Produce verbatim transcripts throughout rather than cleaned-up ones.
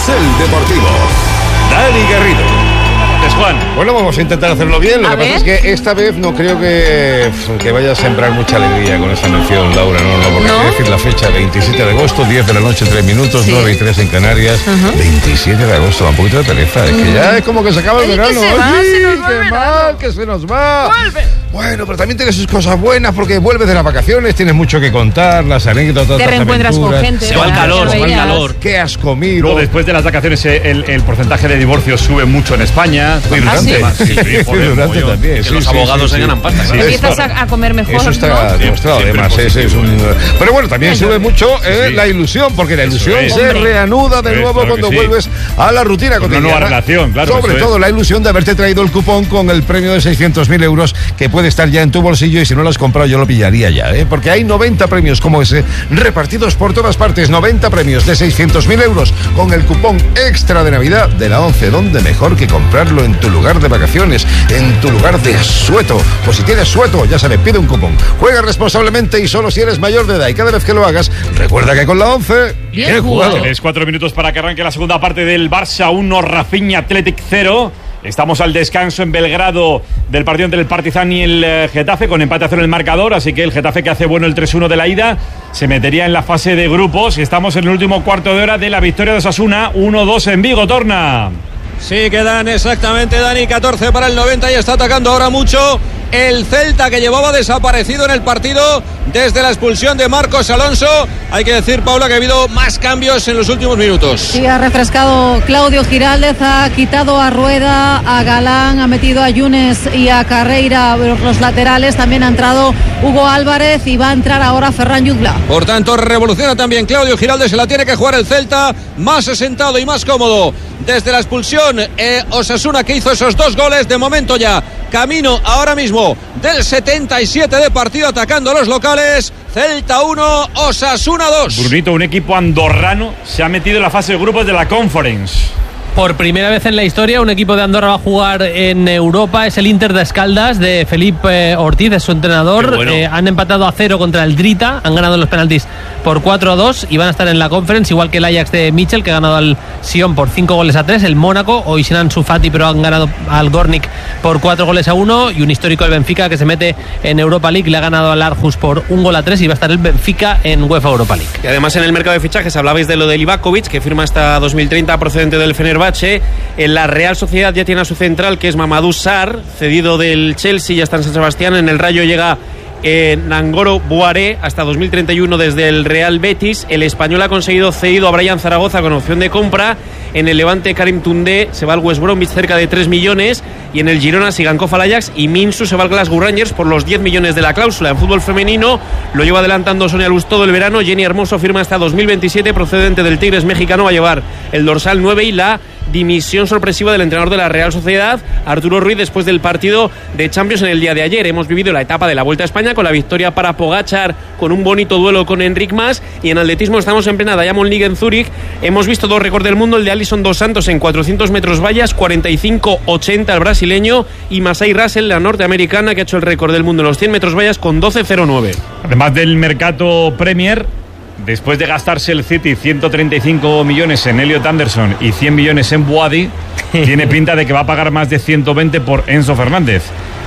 Carrusel Deportivo. Dani Garrido. Juan. Bueno, vamos a intentar hacerlo bien. Lo A que ver. pasa es que esta vez no creo que, que vaya a sembrar mucha alegría con esta mención, Laura. No, no, porque ¿No? hay que decir la fecha, veintisiete de agosto, diez de la noche, tres minutos, Sí. nueve y tres en Canarias. Ajá. veintisiete de agosto, da un poquito de pereza. Es que ya es como que se acaba el Ay, que verano. se va, ¡Ay, se nos va el qué verano! mal, que se nos va! ¡Vuelve! Bueno, pero también tiene sus cosas buenas porque vuelves de las vacaciones, tienes mucho que contar, las anécdotas, Te las reencuentras con aventuras. gente. Se va el ¿verdad? calor, Que se va el veías. calor. ¿Qué has comido? Luego, después de las vacaciones, eh, el, el porcentaje de divorcios sube mucho en España. Muy ¿Ah, sí? durante. Sí, sí, joder, Durante mogollón. también. Que sí, los sí, abogados sí, se sí. ganan pasta. Sí, Empiezas eso- a, a comer mejor, Eso está ¿no? demostrado, Siempre además. Es, es un... Pero bueno, también sube mucho eh, Sí. la ilusión, porque la Eso ilusión es. se Hombre. reanuda de Eso es, nuevo claro cuando que sí. vuelves a la rutina Una cotidiana. nueva relación, claro, Sobre eso es. todo la ilusión de haberte traído el cupón con el premio de seiscientos mil euros que puede estar ya en tu bolsillo, y si no lo has comprado yo lo pillaría ya, ¿eh? Porque hay noventa premios como ese repartidos por todas partes. noventa premios de seiscientos mil euros con el cupón extra de Navidad de la once. ¿Dónde mejor que comprarlo? En tu lugar de vacaciones, en tu lugar de asueto. Pues si tienes sueto, ya sabes, pide un cupón. Juega responsablemente y solo si eres mayor de edad. Y cada vez que lo hagas, recuerda que con la once, bien jugado. Tienes cuatro minutos para que arranque la segunda parte del Barça uno, Rafinha Athletic cero. Estamos al descanso en Belgrado del partido entre el Partizan y el eh, Getafe, con empate a cero en el marcador, así que el Getafe, que hace bueno el tres uno de la ida, se metería en la fase de grupos. Estamos en el último cuarto de hora de la victoria de Osasuna, uno dos en Vigo, Torna. Sí, quedan exactamente, Dani, catorce para el noventa y está atacando ahora mucho el Celta, que llevaba desaparecido en el partido desde la expulsión de Marcos Alonso. Hay que decir, Paula, que ha habido más cambios en los últimos minutos. Sí, ha refrescado Claudio Giraldez, ha quitado a Rueda, a Galán, ha metido a Yunes y a Carreira los laterales. También ha entrado Hugo Álvarez y va a entrar ahora Ferran Jutgla. Por tanto, revoluciona también Claudio Giraldez, se la tiene que jugar el Celta, más asentado y más cómodo desde la expulsión. eh, Osasuna, que hizo esos dos goles, de momento ya camino ahora mismo del setenta y siete de partido, atacando a los locales. Celta uno, Osasuna dos. Brunito, un equipo andorrano se ha metido en la fase de grupos de la Conference. Por primera vez en la historia, un equipo de Andorra va a jugar en Europa. Es el Inter de Escaldas, de Felipe Ortiz, es su entrenador. Qué bueno. Eh, han empatado a cero contra el Drita, han ganado los penaltis por cuatro a dos y van a estar en la Conference, igual que el Ajax de Mitchell, que ha ganado al Sion por cinco goles a tres. El Mónaco, hoy sin Ansu Fati, pero han ganado al Gornik por cuatro goles a uno. Y un histórico, el Benfica, que se mete en Europa League, le ha ganado al Aarhus por un gol a tres, y va a estar el Benfica en UEFA Europa League. Y además, en el mercado de fichajes hablabais de lo de Livakovic, que firma hasta dos mil treinta procedente del Fenerbahce. En la Real Sociedad ya tiene a su central, que es Mamadou Sarr, cedido del Chelsea, ya está en San Sebastián. En el Rayo llega eh, Nangolo Boaré hasta dos mil treinta y uno desde el Real Betis. El español ha conseguido cedido a Brian Zaragoza con opción de compra. En el Levante, Karim Toundé se va al West Bromwich cerca de tres millones. Y en el Girona, Sigankov al Ajax, y Minsu se va al Glasgow Rangers por los diez millones de la cláusula. En fútbol femenino lo lleva adelantando Sonia Luz todo el verano. Jenny Hermoso firma hasta dos mil veintisiete, procedente del Tigres mexicano, va a llevar el dorsal nueve y la dimisión sorpresiva del entrenador de la Real Sociedad, Arturo Ruiz, después del partido de Champions en el día de ayer. Hemos vivido la etapa de la Vuelta a España con la victoria para Pogačar, con un bonito duelo con Enric Mas, y en atletismo estamos en plena Diamond League en Zúrich. Hemos visto dos récords del mundo, el de Alison Dos Santos en cuatrocientos metros vallas, cuarenta y cinco ochenta el brasileño, y Masai Russell, la norteamericana, que ha hecho el récord del mundo en los cien metros vallas con doce cero nueve. Además del mercado Premier, después de gastarse el City ciento treinta y cinco millones en Elliot Anderson y cien millones en Boadi, tiene pinta de que va a pagar más de ciento veinte por Enzo Fernández,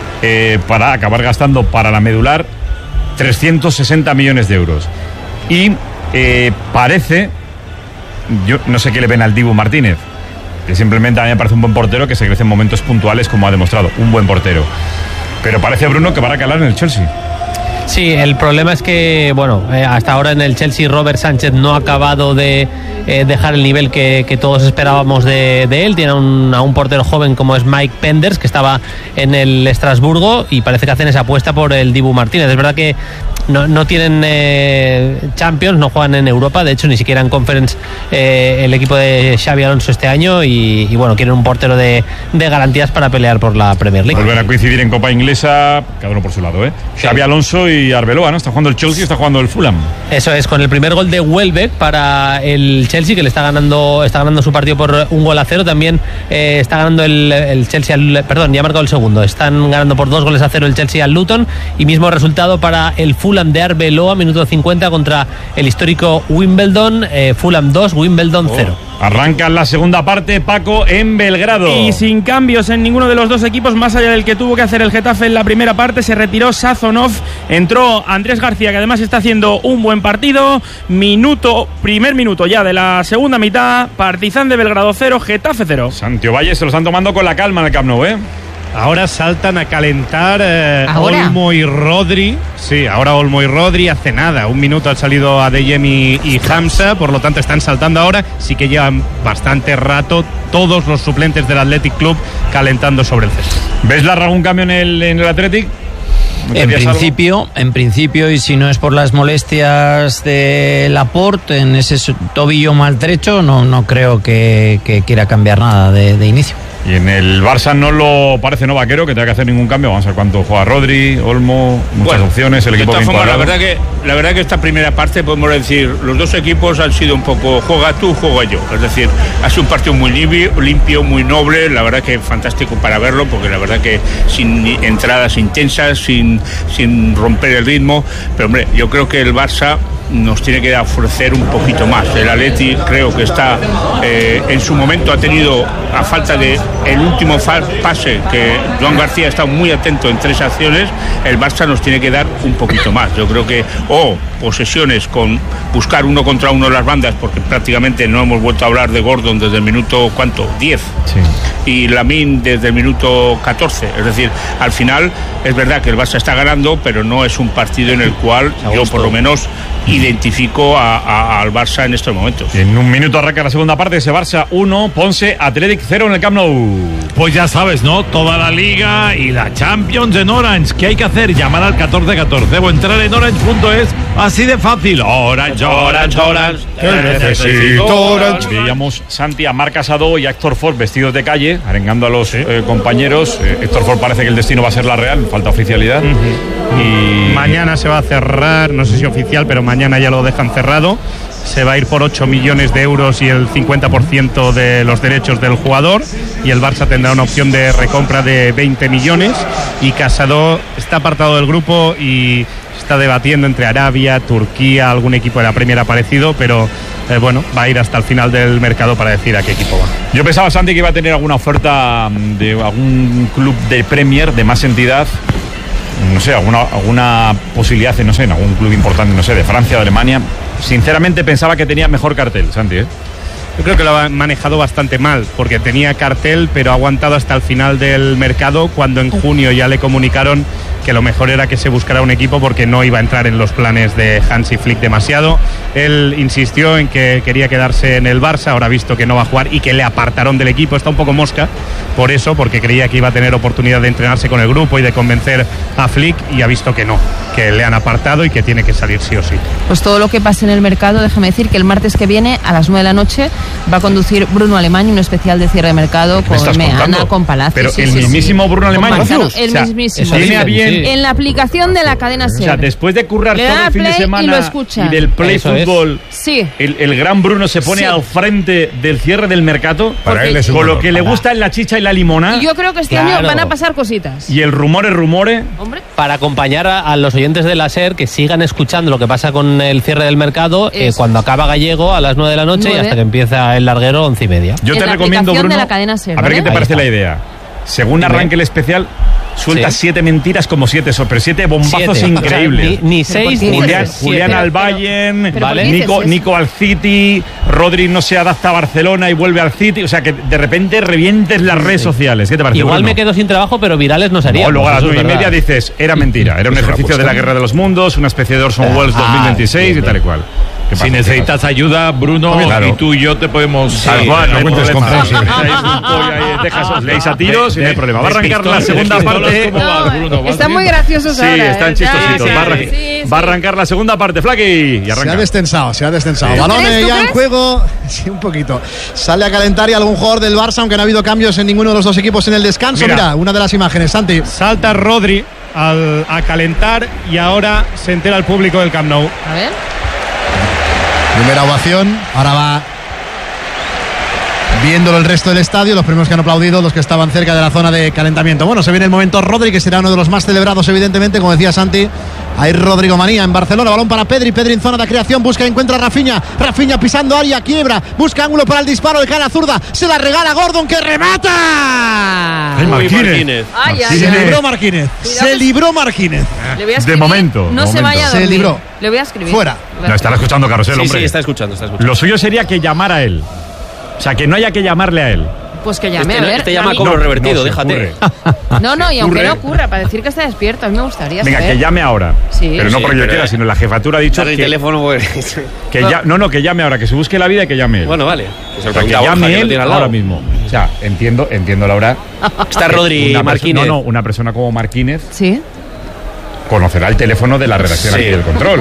eh, para acabar gastando para la medular trescientos sesenta millones de euros. Y eh, parece, yo no sé qué le ven al Dibu Martínez, que simplemente a mí me parece un buen portero que se crece en momentos puntuales, como ha demostrado, un buen portero. Pero parece, Bruno, que va a calar en el Chelsea. Sí, el problema es que, bueno, eh, hasta ahora en el Chelsea Robert Sánchez no ha acabado de eh, dejar el nivel que, que todos esperábamos de, de él. Tiene a un, a un portero joven como es Mike Penders, que estaba en el Estrasburgo, y parece que hacen esa apuesta por el Dibu Martínez. Es verdad que no, no tienen eh, Champions, no juegan en Europa, de hecho ni siquiera en Conference eh, el equipo de Xabi Alonso este año, y, y bueno, quieren un portero de, de garantías para pelear por la Premier League. Volver a coincidir en Copa Inglesa, cada uno por su lado, ¿eh? Sí. Xabi Alonso y Arbeloa, ¿no? Está jugando el Chelsea, está jugando el Fulham. Eso es, con el primer gol de Welbeck para el Chelsea, que le está ganando está ganando su partido por un gol a cero. También eh, está ganando el, el Chelsea, al, perdón, ya ha marcado el segundo. Están ganando por dos goles a cero el Chelsea al Luton, y mismo resultado para el Fulham Fulham de Arbeloa, minuto cincuenta contra el histórico Wimbledon. eh, Fulham dos, Wimbledon cero. Oh. Arranca la segunda parte, Paco, en Belgrado. Y sin cambios en ninguno de los dos equipos, más allá del que tuvo que hacer el Getafe en la primera parte. Se retiró Sazonov, entró Andrés García, que además está haciendo un buen partido. Minuto, primer minuto ya de la segunda mitad. Partizan de Belgrado cero, Getafe cero. Santiago Valle se lo están tomando con la calma en el Camp Nou, ¿eh? Ahora saltan a calentar eh, ¿Ahora? Olmo y Rodri. Sí, ahora Olmo y Rodri hace nada. Un minuto han salido Adeyemi y Hamza, por lo tanto están saltando ahora. Sí que llevan bastante rato todos los suplentes del Athletic Club calentando sobre el césped. ¿Ves la algún cambio en el, en el Athletic? En principio, en principio, y si no es por las molestias de Laporte en ese tobillo maltrecho, no, no creo que, que quiera cambiar nada de, de inicio. Y en el Barça no lo parece no vaquero que tenga que hacer ningún cambio. Vamos a ver cuánto juega Rodri, Olmo, muchas bueno, opciones, el equipo de bien todas formas, cuadrado. la verdad que la verdad que esta primera parte podemos decir los dos equipos han sido un poco juega tú, juega yo, es decir, ha sido un partido muy limpio, limpio, muy noble, la verdad que fantástico para verlo, porque la verdad que sin entradas intensas, sin sin romper el ritmo, pero hombre, yo creo que el Barça nos tiene que ofrecer un poquito más. El Atleti creo que está eh, en su momento ha tenido, a falta de el último fa- pase que Joan García ha estado muy atento en tres acciones, el Barça nos tiene que dar un poquito más. Yo creo que o posesiones con buscar uno contra uno las bandas, porque prácticamente no hemos vuelto a hablar de Gordon desde el minuto ¿cuánto? diez. Sí. Y Lamine desde el minuto catorce, es decir, al final es verdad que el Barça está ganando, pero no es un partido en el cual yo por lo menos identifico a, a, al Barça en estos momentos. En un minuto arranca la segunda parte, ese Barça uno, Ponce, Athletic cero en el Camp Nou. Pues ya sabes, ¿no? Toda la Liga y la Champions en Orange. ¿Qué hay que hacer? Llamar al catorce catorce o entrar en orange punto es. Así de fácil. Orange, Orange, Orange. Necesito Orange. Veíamos Santi a Marc Casado y a Héctor Ford vestidos de calle, arengando a los eh, compañeros. Eh, Héctor Ford parece que el destino va a ser la Real, falta oficialidad. Uh-huh. Y mañana se va a cerrar, no sé si oficial, pero mañana ya lo dejan cerrado. Se va a ir por ocho millones de euros y el cincuenta por ciento de los derechos del jugador, y el Barça tendrá una opción de recompra de veinte millones, y Casado está apartado del grupo y está debatiendo entre Arabia, Turquía, algún equipo de la Premier aparecido, pero eh, bueno, va a ir hasta el final del mercado para decir a qué equipo va. yo pensaba, Santi, que iba a tener alguna oferta de algún club de Premier de más entidad, no sé, alguna, alguna posibilidad, no sé, en algún club importante, no sé, de Francia, de Alemania. Sinceramente pensaba que tenía mejor cartel, Santi, ¿eh? Yo creo que lo ha manejado bastante mal, porque tenía cartel, pero ha aguantado hasta el final del mercado, cuando en junio ya le comunicaron que lo mejor era que se buscara un equipo porque no iba a entrar en los planes de Hansi Flick demasiado. Él insistió en que quería quedarse en el Barça, ahora ha visto que no va a jugar y que le apartaron del equipo, está un poco mosca por eso, porque creía que iba a tener oportunidad de entrenarse con el grupo y de convencer a Flick, y ha visto que no, que le han apartado y que tiene que salir sí o sí. Pues todo lo que pase en el mercado, déjame decir que el martes que viene a las nueve de la noche va a conducir Bruno Alemany un especial de cierre de mercado con Meana, contando? con Palacios. Pero sí, el sí, mismísimo sí. Bruno Alemany. Claro, O el sea, mismísimo. tiene a bien. Sí. En la aplicación de la cadena SER. O sea, después de currar Le todo da el fin de play semana y lo escucha. y del play Eso es. fútbol, Sí. el, el gran Bruno se pone Sí. al frente del cierre del mercado, Para él es un con lo honor. que le gusta en la chicha y la limona. Y yo creo que este Claro. año van a pasar cositas. Y el rumore, rumore. Hombre. Para acompañar a, a los oyentes de la SER que sigan escuchando lo que pasa con el cierre del mercado, eh, Eso. cuando acaba Gallego a las nueve de la noche y Nueve. hasta que empieza el larguero once y media. Yo En te la recomiendo, aplicación Bruno. de la cadena SER, a ver ¿vale? qué te Ahí parece está. la idea. Según Dime. arranque el especial, suelta Sí. siete mentiras como siete sorpresas, siete bombazos Siete. increíbles. O sea, ni, ni ¿Pero seis por qué ni Julián, dices siete. Julián Pero- al pero- Bayern, pero ¿por Vale. qué dices Nico, eso? Nico al City, Rodri no se adapta a Barcelona y vuelve al City. O sea, que de repente revientes las redes sociales. ¿Qué te parece, Igual Bruno? me quedo sin trabajo, pero virales no sería. No, luego a las Eso es nueve y verdad. media dices, era mentira, era un Es una ejercicio de la apuesta. guerra de los mundos, una especie de Orson Welles Ah, dos mil veintiséis bien, y tal y cual. ¿Qué pasa? Si necesitas ayuda, Bruno, Claro. y tú y yo te podemos... Tal cual, no hay cuentes problema. con Fran, Traéis un pollo ahí de Texas, os leéis a tiros y no hay problema. Va a arrancar la segunda parte. ¿Cómo vas, Bruno? ¿Vas Están bien? muy graciosos Sí, ahora. están ¿eh? chistositos. Ya, Va a sí, arrancar- sí, sí. va a arrancar la segunda parte, Flaky. Y Se ha arranca. destensado, se ha destensado. Sí. Balones ¿Tú ya en crees? juego. Sí, un poquito. Sale a calentar y algún jugador del Barça, aunque no ha habido cambios en ninguno de los dos equipos en el descanso. Mira. Mira, una de las imágenes, Santi. Salta Rodri al, a calentar y ahora se entera el público del Camp Nou. A ver. Primera ovación. Ahora va viéndolo el resto del estadio, los primeros que han aplaudido, los que estaban cerca de la zona de calentamiento. Bueno, se viene el momento Rodri, que será uno de los más celebrados, evidentemente, como decía Santi, Ahí Rodrigo Manía en Barcelona, balón para Pedri, Pedri en zona de creación, busca y encuentra a Rafinha, Rafinha pisando área, quiebra, busca ángulo para el disparo, de cara zurda, se la regala Gordon que remata. Ay, Marquínez. Ay, ay, Se ay. libró Marquínez, Cuidado se que- libró Marquínez. Le voy a De escribir, momento, No de se momento. vaya a Se dormir. libró. Le voy a escribir. Fuera. No, estará escuchando Carrusel, Sí, hombre. sí, está escuchando, está escuchando. Lo suyo sería que llamara a él. O sea, que no haya que llamarle a él. Pues que llame, Este, a ver. este llama a mí- como No, revertido, no se déjate. ocurre. No, no, y aunque ocurre. no ocurra, para decir que está despierto, a mí me gustaría Venga, saber. que llame ahora. Sí. Pero no Sí, porque yo pero, quiera, eh, sino la jefatura ha dicho Dar el que, teléfono, pues. que ya, no, no, que llame ahora, que se busque la vida y que llame él. Bueno, vale. Que se O lo sea, que pregunta a Borja, llame que lo él tiene al lado. ahora mismo. O sea, entiendo, entiendo, Laura. Está que Rodri una perso- Marquínez. No, no, una persona como Marquínez Sí. conocerá el teléfono de la redacción Sí. aquí del control.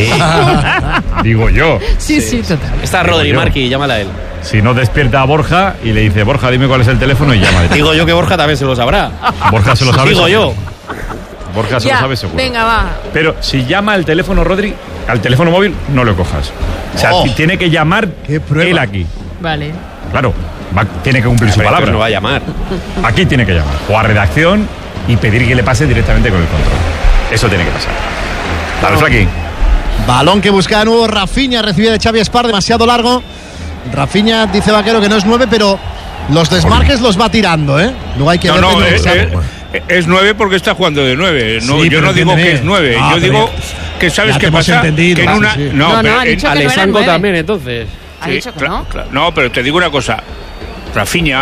Digo yo. Sí, sí, total. Está Digo Rodri yo. Marqui, llámala a él. Si no despierta a Borja y le dice, Borja, dime cuál es el teléfono y llama. Digo yo que Borja también se lo sabrá. Borja se lo sabe. Digo seguro. yo. Borja se Ya, lo sabe seguro. venga, va. Pero si llama al teléfono Rodri, al teléfono móvil, no lo cojas. O sea, Oh. t- tiene que llamar Qué prueba. él aquí. Vale. Claro, va- tiene que cumplir su Pero palabra. no va a llamar. Aquí tiene que llamar. O a redacción y pedir que le pase directamente con el control. Eso tiene que pasar. Dale, Flaqui. Balón que busca de nuevo Rafinha, recibe de Xavi Espar, demasiado largo. Rafinha dice Vaquero que no es nueve, pero los desmarques los va tirando, ¿eh? Luego hay que No, ver no, cómo es, sabe. es- es nueve porque está jugando de nueve. No, Sí, yo pero no digo entiéndeme. que es nueve. Ah, yo pero digo que sabes ya qué te hemos pasa. entendido. Que en Ah, una, sí, sí. No, No, no, pero ha en- dicho que no era Alexandro nueve. también, entonces. Ha Sí, dicho que cla- no. cla- no, pero te digo una cosa. Rafinha,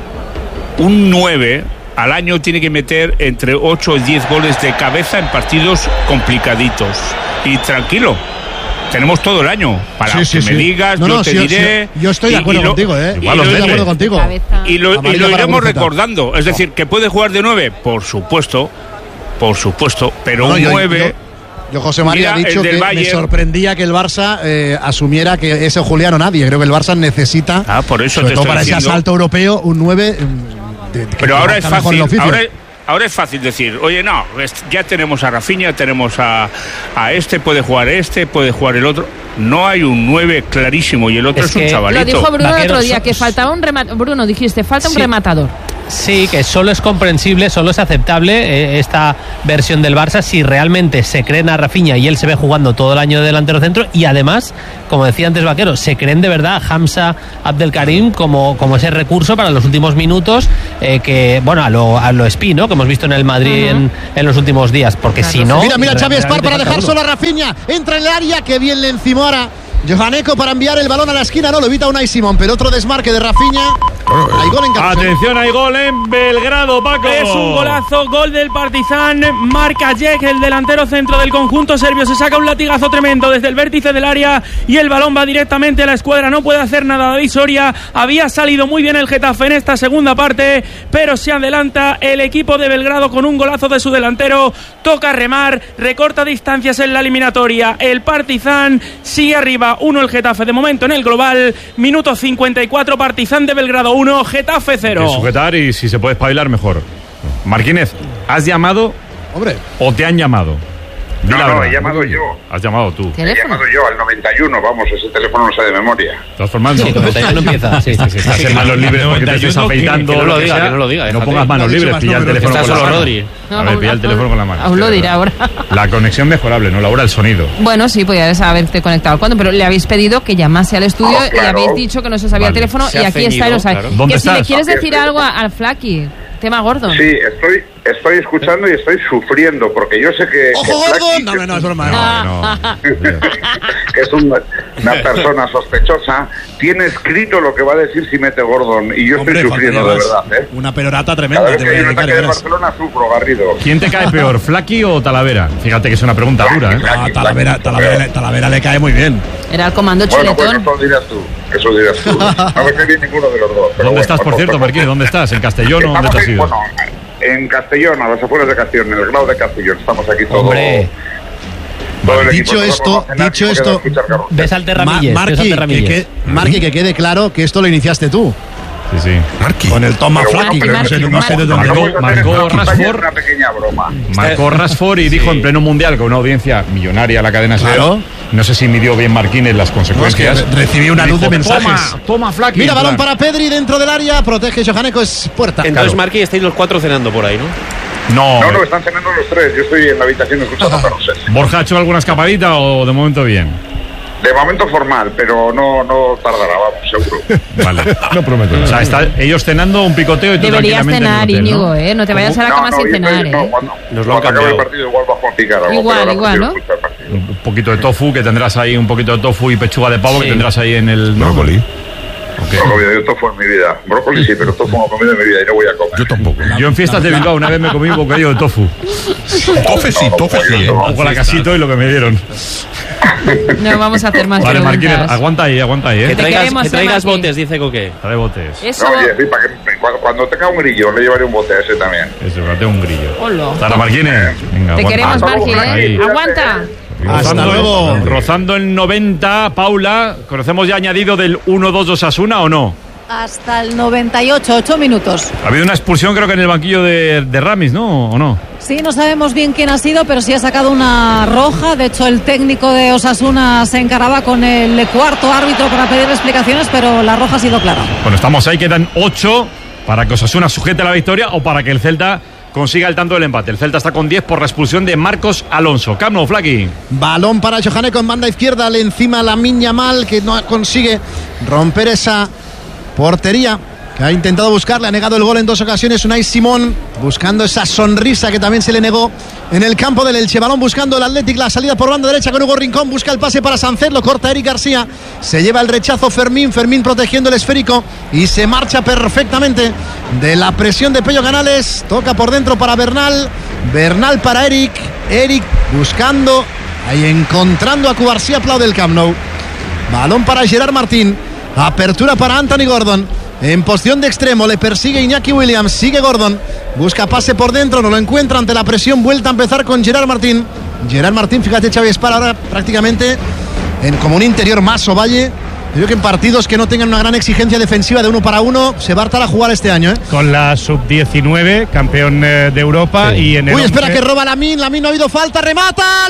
un nueve al año tiene que meter entre ocho y diez goles de cabeza en partidos complicaditos. Y tranquilo, tenemos todo el año para Sí, sí, que sí. me digas, No, yo no, te sí, diré. sí, yo estoy de y- acuerdo y lo- contigo, ¿eh? y Igual lo- estoy de y- acuerdo contigo. Cabeza. Y lo, y Amarilla lo para iremos Guruceta. recordando. Es decir, que puede jugar de nueve, por supuesto, por supuesto, pero No, un yo- nueve. yo- Yo, José María, Mira, ha dicho el del que me Bayern. sorprendía que el Barça eh, asumiera que ese Juliano nadie. Creo que el Barça necesita, Ah, por eso sobre te todo estoy para ese diciendo. asalto europeo, un nueve. mm, de- que Pero ahora es conozca mejor el fácil. oficio. Ahora, ahora es fácil decir, oye, no, es- ya tenemos a Rafinha, tenemos a, a este, puede jugar este, puede jugar el otro. No hay un nueve clarísimo y el otro Es es, un que- chavalito. Lo dijo Bruno el Vaquero, otro día, so- que faltaba un rematador. Bruno, dijiste, falta un Sí. rematador. Sí, que solo es comprensible, solo es aceptable eh, esta versión del Barça si realmente se creen a Rafinha y él se ve jugando todo el año de delantero centro y además, como decía antes Vaquero, se creen de verdad a Hamza Abdelkarim como, como ese recurso para los últimos minutos eh, que, bueno, a lo, a lo Espí, ¿no? Que hemos visto en el Madrid en, en los últimos días, porque si no... Mira, mira, Xavi Espar para realmente dejar falta solo a Rafinha. Entra en el área, que bien le encimó ahora Johaneco para enviar el balón a la esquina. No, lo evita Unai Simón, pero otro desmarque de Rafinha. Hay gol en Carrusel. Atención, hay gol en Belgrado, Paco. Es un golazo, gol del Partizan. Marca Jek, el delantero centro del conjunto serbio. Se saca un latigazo tremendo desde el vértice del área y el balón va directamente a la escuadra. No puede hacer nada David Soria. Había salido muy bien el Getafe en esta segunda parte, pero se adelanta el equipo de Belgrado con un golazo de su delantero. Toca remar, recorta distancias en la eliminatoria. El Partizan sigue arriba, uno el Getafe. De momento en el global, minuto cincuenta y cuatro, Partizan de Belgrado uno, Getafe cero. Que sujetar y si se puede espabilar, mejor. Marquínez, ¿has llamado Hombre. o te han llamado? Di No, la no, verdad. he llamado yo. Has llamado tú. He llamado yo al noventa y uno, vamos, ese teléfono no sé de memoria. De todas formas, Sí, noventa y uno empieza, sí, sí, sí. Estás en manos libres porque te estés afeitando. que no lo que diga, sea. que no lo diga, No déjate. pongas manos No ha dicho libres, más pilla el números. teléfono Está con la solo mano. Rodri. A ver, pilla el teléfono con la mano. Aún lo dirá ahora. La conexión mejorable, no Laura, el sonido. Bueno, sí, podías haberte conectado cuando, pero le habéis pedido que llamase al estudio Oh, y claro. habéis dicho que no se sabía Vale. el teléfono Se y ha aquí está y ceñido, lo sabe. claro. ¿Dónde Que si le estás? quieres Aquí decir estoy. algo a- al Flaky, tema Gordon. Sí, estoy, estoy escuchando y estoy sufriendo porque yo sé que. ¡Ojo, que Gordon! Flaky, No, que- no, no, es broma. Ah. no. No. que es una, una persona sospechosa, tiene escrito lo que va a decir si mete Gordon y yo Hombre, estoy sufriendo de faltaría más. verdad, ¿eh? Una perorata Cada tremenda. vez Te que voy hay a un dedicar, ataque ya de verás. Barcelona sufro, Garrido. ¿Quién te cae peor, Flaky o Talavera? Fíjate que es una pregunta dura, ¿eh? Ah, Talavera, Talavera, le- Talavera le cae muy bien. Era el comando Bueno, chuletón. pues eso dirás tú, eso dirás tú. No me cae bien ninguno de los dos. pero ¿Dónde bueno, estás, por pues, cierto, pues, Marquínez? ¿Dónde estás? ¿En Castellón o dónde Estamos te has en, ido? bueno, en Castellón, a las afueras de Castellón, en el grado de Castellón. Estamos aquí todos. Hombre. todo el Dicho equipo. Nos esto, vamos a cenar dicho y me quedo esto, a escuchar Carrusel. Ves al Ma- Terramilles, ves al Marqui, que, Terramilles. que- Marqui, que quede claro que esto lo iniciaste tú. Sí, sí. Con el Toma Pero bueno, Flaky, que pero no sé, Marqui, no sé de Marqui. dónde. Marcó- Vamos a hacer marcó esta Rashford. una pequeña broma. Marcó Rashford y dijo en pleno mundial con una audiencia millonaria la cadena SER. Claro. No sé si midió bien Marquínez las consecuencias. No, es que recibí una Y luz de dijo, mensajes. Toma, toma, Flaky. Mira, en balón plan. para Pedri dentro del área, protege Johaneco, es puerta. Entonces, Marqui, estáis los cuatro cenando por ahí, ¿no? No. No, no, están cenando los tres. Yo estoy en la habitación escuchando carrusel. ¿Borja ha hecho alguna escapadita o de momento bien? De momento formal, pero no, no tardará, vamos, seguro. Vale. No prometo. O sea, está ellos cenando un picoteo y tú Deberías tranquilamente cenar, en el hotel, Íñigo, ¿no? ¿eh? No te vayas a la No, cama no, sin yo estoy- cenar, no, ¿eh? cuando, Nos lo han cuando acabe cambiado. el partido igual bajo a picar algo. Igual, pero ahora igual, prefiero ¿no? escuchar el partido. Un poquito de tofu, que tendrás ahí un poquito de tofu y pechuga de pavo Sí. que tendrás ahí en el... ¿no? Brócoli. Ok. No, yo tofu en mi vida. Brócoli sí, pero tofu no he comido en mi vida y no voy a comer. Yo tampoco. Yo en fiestas de Bilbao una vez me comí un bocadillo de tofu. Tofe sí, tofe sí, ¿eh? O con la casito y lo que me dieron. No vamos a hacer más Vale, Marquínez, preguntas. aguanta ahí, aguanta ahí, Que ¿eh? Te traigas, queremos, que eh, traigas Martín. botes, dice Coque. Trae botes. Eso. No, oye, sí, para que, cuando, cuando tenga un grillo le llevaré un bote a ese también. Eso, tengo un grillo. Hola. Sara Marquínez. Venga, Te aguanta. queremos, Hasta luego, Marqui, ¿eh? Ahí. Aguanta. Hasta Rozando- luego. Rozando el noventa, Paula, ¿conocemos ya añadido del uno dos de Osasuna o no? Hasta el noventa y ocho, ocho minutos. Ha habido una expulsión creo que en el banquillo de, de Ramis, ¿no? ¿O no? Sí, no sabemos bien quién ha sido, pero sí ha sacado una roja. De hecho, el técnico de Osasuna se encaraba con el cuarto árbitro para pedir explicaciones, pero la roja ha sido clara. Bueno, estamos ahí, quedan ocho para que Osasuna sujete la victoria o para que el Celta consiga el tanto del empate. El Celta está con diez por la expulsión de Marcos Alonso. Camp Nou, Flaqui. Balón para Johaneko en banda izquierda, le encima Lamine Yamal, que no consigue romper esa portería que ha intentado buscar, le ha negado el gol en dos ocasiones Unai Simón, buscando esa sonrisa que también se le negó en el campo del Elche. Balón buscando el Athletic, la salida por banda derecha con Hugo Rincón, busca el pase para Sánchez, lo corta Eric García, se lleva el rechazo Fermín, Fermín protegiendo el esférico y se marcha perfectamente de la presión de Pello Canales, toca por dentro para Bernal, Bernal para Eric, Eric buscando, ahí encontrando a Cubarsí, aplaude el Camp Nou. Balón para Gerard Martín, apertura para Anthony Gordon. En posición de extremo le persigue Iñaki Williams, sigue Gordon, busca pase por dentro, no lo encuentra ante la presión, vuelta a empezar con Gerard Martín. Gerard Martín, fíjate Xavi Espar ahora prácticamente en como un interior más Ovalle. Yo creo que en partidos que no tengan una gran exigencia defensiva de uno para uno se va a hartar a jugar este año, ¿eh? Con la sub diecinueve, campeón eh, de Europa, Sí. y en el Uy, espera once que roba Lamine, Lamine no ha habido falta, remata,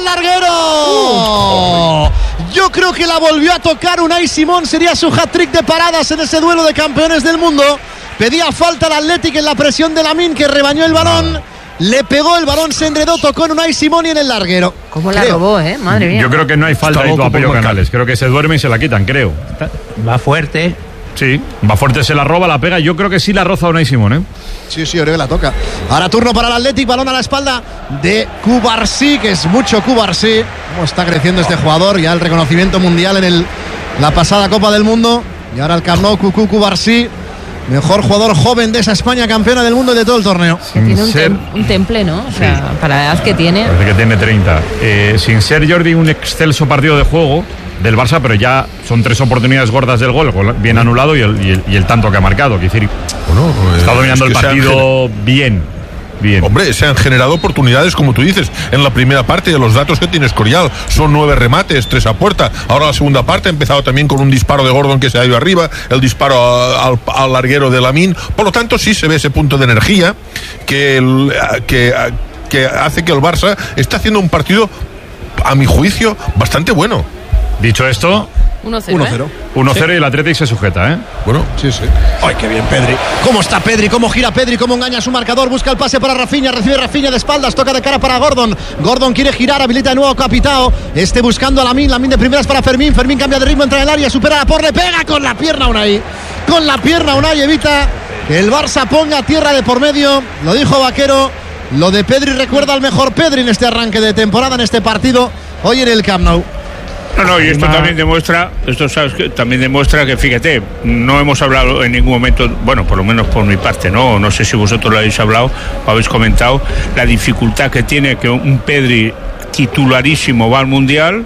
larguero. Yo creo que la volvió a tocar Unai Simón, sería su hat-trick de paradas en ese duelo de campeones del mundo. Pedía falta al Athletic en la presión de Lamine, que rebañó el balón, le pegó el balón, se enredó, tocó en Unai Simón y en el larguero. ¿Cómo la Creo. robó, eh? Madre mía. Yo creo que no hay falta Está de loco a Pello por marcar. Canales. Creo que se duerme y se la quitan, creo. Va fuerte. Sí, va fuerte, se la roba, la pega. Yo creo que sí la roza Unai Simón, ¿eh? Sí, sí, creo que la toca. Ahora turno para el Athletic, balón a la espalda de Cubarsí, que es mucho Cubarsí. Cómo está creciendo este jugador, ya el reconocimiento mundial en el, la pasada Copa del Mundo. Y ahora el Camp Nou, Cucú Cubarsí, mejor jugador joven de esa España, campeona del mundo y de todo el torneo. Tiene un, ser- tem- un temple, ¿no? O sea, para la edad que tiene. Parece que tiene treinta. Eh, sin ser Jordi un excelso partido de juego del Barça, pero ya son tres oportunidades gordas del gol, gol bien anulado y el, y el, y el tanto que ha marcado. Quiero decir, Bueno, eh, está dominando es el que se han partido bien. Bien. Hombre, se han generado oportunidades, como tú dices, en la primera parte. De los datos que tiene Escorial, son nueve remates, tres a puerta. Ahora la segunda parte ha empezado también con un disparo de Gordon que se ha ido arriba, el disparo al, al larguero de Lamine. Por lo tanto, sí se ve ese punto de energía que, el- que, que hace que el Barça esté haciendo un partido, a mi juicio, bastante bueno. Dicho esto, uno cero. uno cero. uno cero y el Atlético se sujeta, ¿eh? Bueno, sí, sí. Ay, qué bien Pedri. ¿Cómo está Pedri? ¿Cómo gira Pedri? ¿Cómo engaña a su marcador? Busca el pase para Rafinha, recibe Rafinha de espaldas, toca de cara para Gordon. Gordon quiere girar, habilita de nuevo a Capitao. Este buscando a Lamine, Lamine de primeras para Fermín. Fermín cambia de ritmo, entra en el área, supera a por, le pega con la pierna Unai. Con la pierna Unai evita que el Barça ponga tierra de por medio. Lo dijo Vaquero. Lo de Pedri recuerda al mejor Pedri en este arranque de temporada, en este partido, hoy en el Camp Nou. No, no, y esto también demuestra, esto sabes que también demuestra que, fíjate, no hemos hablado en ningún momento, bueno, por lo menos por mi parte, no, no sé si vosotros lo habéis hablado o habéis comentado, la dificultad que tiene que un Pedri titularísimo va al Mundial,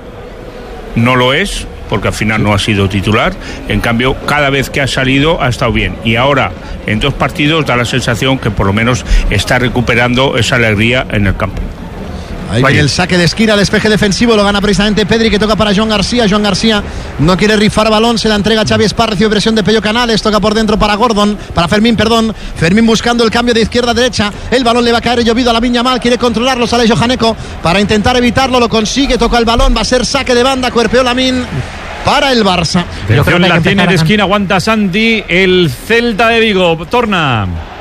no lo es, porque al final no ha sido titular, en cambio cada vez que ha salido ha estado bien, y ahora en dos partidos da la sensación que por lo menos está recuperando esa alegría en el campo. Ahí viene el saque de esquina, despeje defensivo, lo gana precisamente Pedri, que toca para Joan García. Joan García no quiere rifar balón, se la entrega a Xavi Espar, recibe presión de Pello Canales, toca por dentro para Gordon, para Fermín, perdón. Fermín buscando el cambio de izquierda a derecha, el balón le va a caer llovido a Lamine Yamal, quiere controlarlo, sale Johaneko para intentar evitarlo, lo consigue, toca el balón, va a ser saque de banda, cuerpeó Lamine para el Barça. Atención, la tiene de esquina, aguanta Santi, el Celta de Vigo, torna.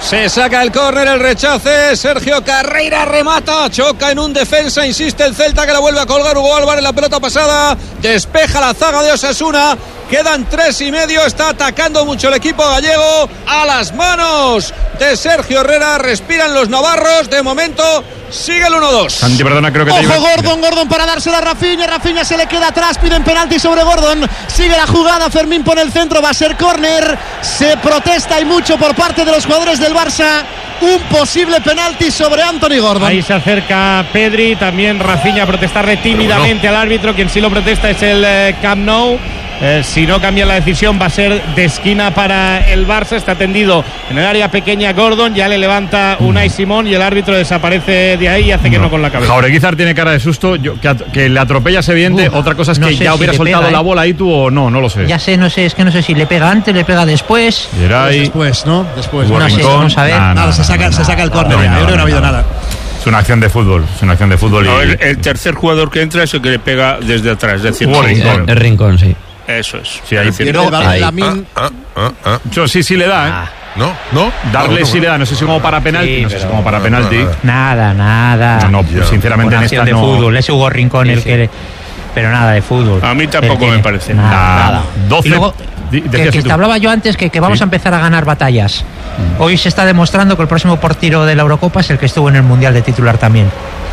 Se saca el córner, el rechace. Sergio Carreira remata, choca en un defensa. Insiste el Celta, que la vuelve a colgar Hugo Álvarez. La pelota pasada, despeja la zaga de Osasuna. Quedan tres y medio. Está atacando mucho el equipo gallego. A las manos de Sergio Herrera. Respiran los navarros. De momento sigue el uno dos. Santi, perdona, creo que Ojo, te iba... Gordon, Gordon para dársela a Rafinha. Rafinha se le queda atrás, piden penalti sobre Gordon. Sigue la jugada, Fermín pone el centro, va a ser córner. Se protesta y mucho por parte de los jugadores del Barça. Un posible penalti sobre Anthony Gordon. Ahí se acerca Pedri, también Rafinha a protestarle tímidamente al árbitro. Quien sí lo protesta es el eh, Camp Nou. Eh, si no cambia la decisión, va a ser de esquina para el Barça. Está tendido en el área pequeña Gordon, ya le levanta Unai Simón y el árbitro desaparece de ahí y hace que no, no con la cabeza. Jaureguizar tiene cara de susto, yo, que, que le atropella ese evidente. Uf, otra cosa es no que sé ya si hubiera le soltado pega, la ¿eh? bola ahí tú o no, no lo sé. Ya sé, no sé, es que no sé si le pega antes, le pega después. Geray, después, ¿no? Después. No sé, vamos a ver. Nada, nada, se saca, se saca el córner. no, ya, no, yo creo que no ha habido no. nada. Es una acción de fútbol, es una acción de fútbol. No, y... el, el tercer jugador que entra es el que le pega desde atrás, es decir, Hugo Rincón. El rincón, sí. Eso es. Sí, ahí decir, Luego, ahí. Lamin- Ah, ah, ah. Yo, sí, sí le da, ¿eh? Ah. No, no. Darle no, no, sí le da, no sé si como para penalti, Sí, no sé si pero- como para no, penalti. no, no. Nada, nada. No, no, pues, sinceramente Una en esta acción de no. fútbol, es Hugo Rincón Sí, el sí. que le... Pero nada de fútbol. A mí tampoco El que- me parece. Nada, Nada. nada. doce Y luego, Di- que, decías que tú. te hablaba yo antes que, que vamos Sí. a empezar a ganar batallas. Hoy se está demostrando que el próximo portero de la Eurocopa es el que estuvo en el Mundial de titular también.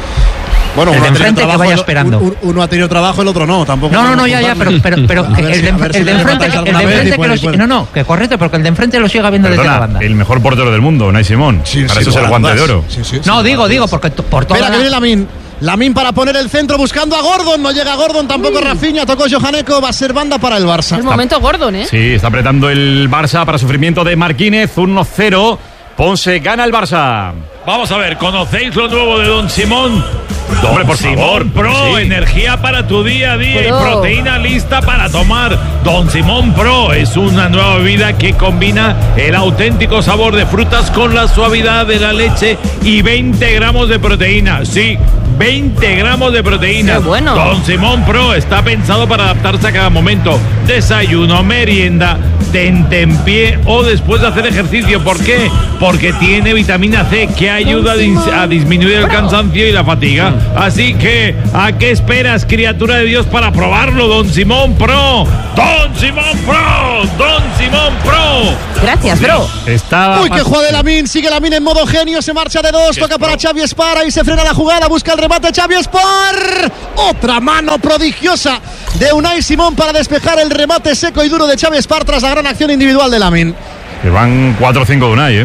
Bueno, El uno de ha tenido enfrente que trabajo, vaya el- esperando. un- uno ha tenido trabajo, el otro no, tampoco. No, no, no, podemos ya, ya, pero, culparle. pero, pero A que ver el si- de, a ver el si de le enfrente, levantáis el de alguna vez y enfrente que puede- lo siga- puede. no, no, que correcto, porque el de enfrente lo siga viendo desde la Perdona, banda. el mejor portero del mundo, Unai Simón. Sí, Para sí, eso es el sin guante de dudas. oro. Sí, sí, No, sin digo, dudas. digo, porque t- por toda Espera, que la... viene Lamin. Lamin para poner el centro buscando a Gordon. No llega Gordon, tampoco Rafinha. Tocó Johaneko. Va a ser banda para el Barça. El momento Gordon, ¿eh? Sí, está apretando el Barça para sufrimiento de Marquínez. uno cero. Ponce gana el Barça. Vamos a ver, ¿conocéis lo nuevo de Don Simón? Don Hombre, por Simón favor, Pro, sí. energía para tu día a día Pro. y proteína lista para tomar. Don Simón Pro es una nueva bebida que combina el auténtico sabor de frutas con la suavidad de la leche y veinte gramos de proteína. Sí, veinte gramos de proteína. Qué bueno. Don Simón Pro está pensado para adaptarse a cada momento. Desayuno, merienda, tentempié o después de hacer ejercicio. ¿Por qué? Porque tiene vitamina C que ayuda a, dis- a disminuir el cansancio y la fatiga. Así que, ¿a qué esperas, criatura de Dios, para probarlo, Don Simón Pro? Don Simón Pro, Don Simón Pro. Gracias, bro. Está Uy, que juega de Lamin. Sigue Lamin en modo genio. Se marcha de dos. Toca para Xavi Espar. Ahí se frena la jugada. Busca el remate Xavi Espar. Otra mano prodigiosa de Unai Simón para despejar el remate seco y duro de Xavi Espar tras la gran acción individual de Lamin. Que van cuatro cinco de Unai, ¿eh?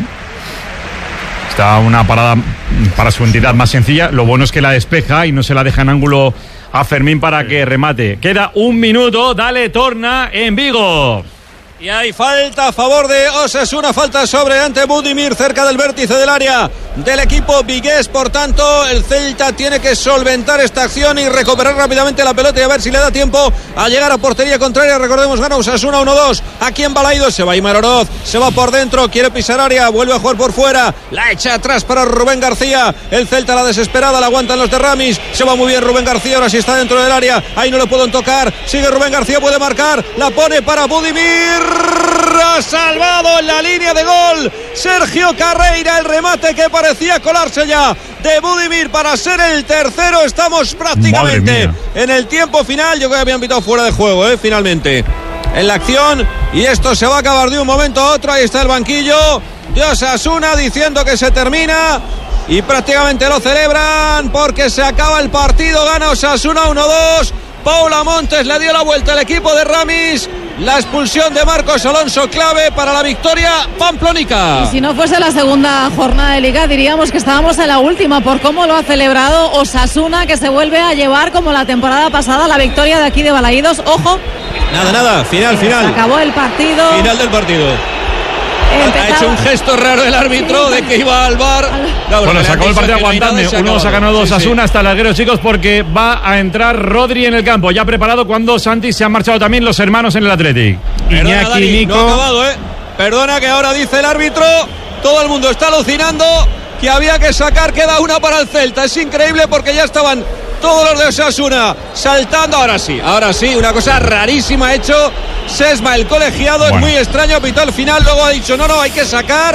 Está una parada para su entidad más sencilla. Lo bueno es que la despeja y no se la deja en ángulo a Fermín para que remate. Queda un minuto. Dale, torna en Vigo. Y hay falta a favor de Osasuna, falta sobre ante Budimir cerca del vértice del área del equipo vigués. Por tanto, el Celta tiene que solventar esta acción y recuperar rápidamente la pelota y a ver si le da tiempo a llegar a portería contraria. Recordemos, gana Osasuna uno dos. Aquí en Balaidos se va Aimar Oroz, se va por dentro, quiere pisar área, vuelve a jugar por fuera, la echa atrás para Rubén García. El Celta la desesperada, la aguantan los de Ramis. Se va muy bien Rubén García, ahora sí está dentro del área. Ahí no lo pueden tocar, sigue Rubén García, puede marcar, la pone para Budimir. Ha salvado en la línea de gol Sergio Carreira, el remate que parecía colarse ya de Budimir para ser el tercero. Estamos prácticamente en el tiempo final. Yo creo que habían pitado fuera de juego, ¿eh? Finalmente en la acción, y esto se va a acabar de un momento a otro. Ahí está el banquillo de Osasuna diciendo que se termina y prácticamente lo celebran porque se acaba el partido. Gana Osasuna uno dos. Paula Montes le dio la vuelta al equipo de Ramis. La expulsión de Marcos Alonso, clave para la victoria pamplónica. Y si no fuese la segunda jornada de Liga, diríamos que estábamos en la última por cómo lo ha celebrado Osasuna, que se vuelve a llevar como la temporada pasada la victoria de aquí de Balaidos. Ojo. Nada, nada, final, final. Se acabó el partido. Final del partido. Empezaba... Ha hecho un gesto raro el árbitro de que iba al bar. Al... Bueno, se acabó el partido aguantando. Uno se ha ganado dos a uno hasta el larguero, chicos, porque va a entrar Rodri en el campo. Ya preparado cuando Santi se han marchado también los hermanos en el Athletic. Perdona, Iñaki, Dani, Nico. no ha acabado, ¿eh? Perdona que ahora dice el árbitro. Todo el mundo está alucinando que había que sacar. Queda una para el Celta. Es increíble porque ya estaban todos los de Osasuna saltando. Ahora sí, ahora sí, una cosa rarísima ha hecho Sesma, el colegiado. Bueno. Es muy extraño, pitó al final, luego ha dicho no, no, hay que sacar.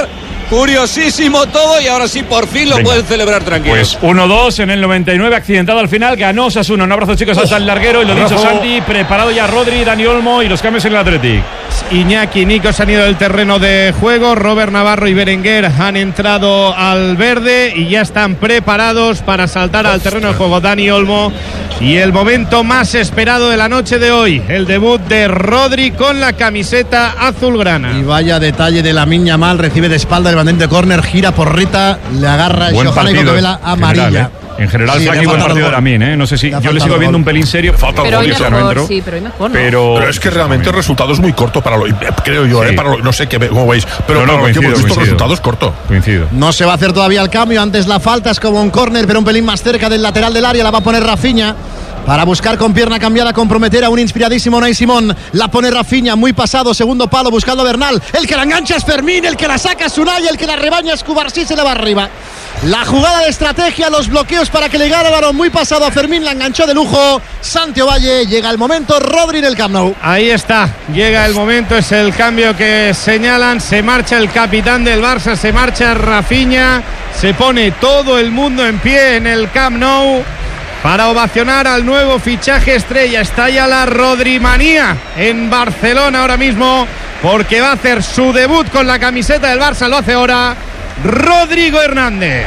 Curiosísimo todo y ahora sí, por fin lo Venga. pueden celebrar tranquilos. Pues uno dos en el noventa y nueve, accidentado al final, ganó Osasuna. Un abrazo, chicos, hasta el larguero. Y lo dicho, Santi, preparado ya Rodri, Dani Olmo y los cambios en el Athletic. Iñaki y Nico se han ido del terreno de juego. Robert Navarro y Berenguer han entrado al verde y ya están preparados para saltar al terreno de juego. Dani Olmo y el momento más esperado de la noche de hoy, el debut de Rodri con la camiseta azulgrana. Y vaya detalle de Lamine Yamal, recibe de espalda el bandente de córner, gira por Rita, le agarra Buen Johanna y partido, Cocabela en amarilla. general, ¿eh? En general, Sí, Flaky, le buen falta partido el de gol. Lamine, ¿eh? No sé si Le yo falta le sigo el viendo gol. un pelín serio. Falta el Pero gol, hoy o sea, mejor, no entro. sí, pero hoy mejor, ¿no? Pero, Pero es que realmente el resultado es muy corto para lo, creo yo, Sí. eh, para lo- no sé qué, cómo veis, pero No, no, para lo que coincido, hemos visto el coincido. resultado es corto. Coincido. No se va a hacer todavía el cambio, antes la falta es como un córner, pero un pelín más cerca del lateral del área, la va a poner Rafinha. Para buscar con pierna cambiada, comprometer a un inspiradísimo Unai Simón. La pone Rafinha, muy pasado, segundo palo, buscando a Bernal. El que la engancha es Fermín, el que la saca es Unai, el que la rebaña es Cubarsí, se le va arriba. La jugada de estrategia, los bloqueos para que le gane el balón, muy pasado a Fermín, la enganchó de lujo. Santi Ovalle, llega el momento, Rodri en el Camp Nou. Ahí está, llega el momento, es el cambio que señalan, se marcha el capitán del Barça, se marcha Rafinha, se pone todo el mundo en pie en el Camp Nou para ovacionar al nuevo fichaje estrella. Está ya la Rodrimanía en Barcelona ahora mismo, porque va a hacer su debut con la camiseta del Barça, lo hace ahora Rodrigo Hernández.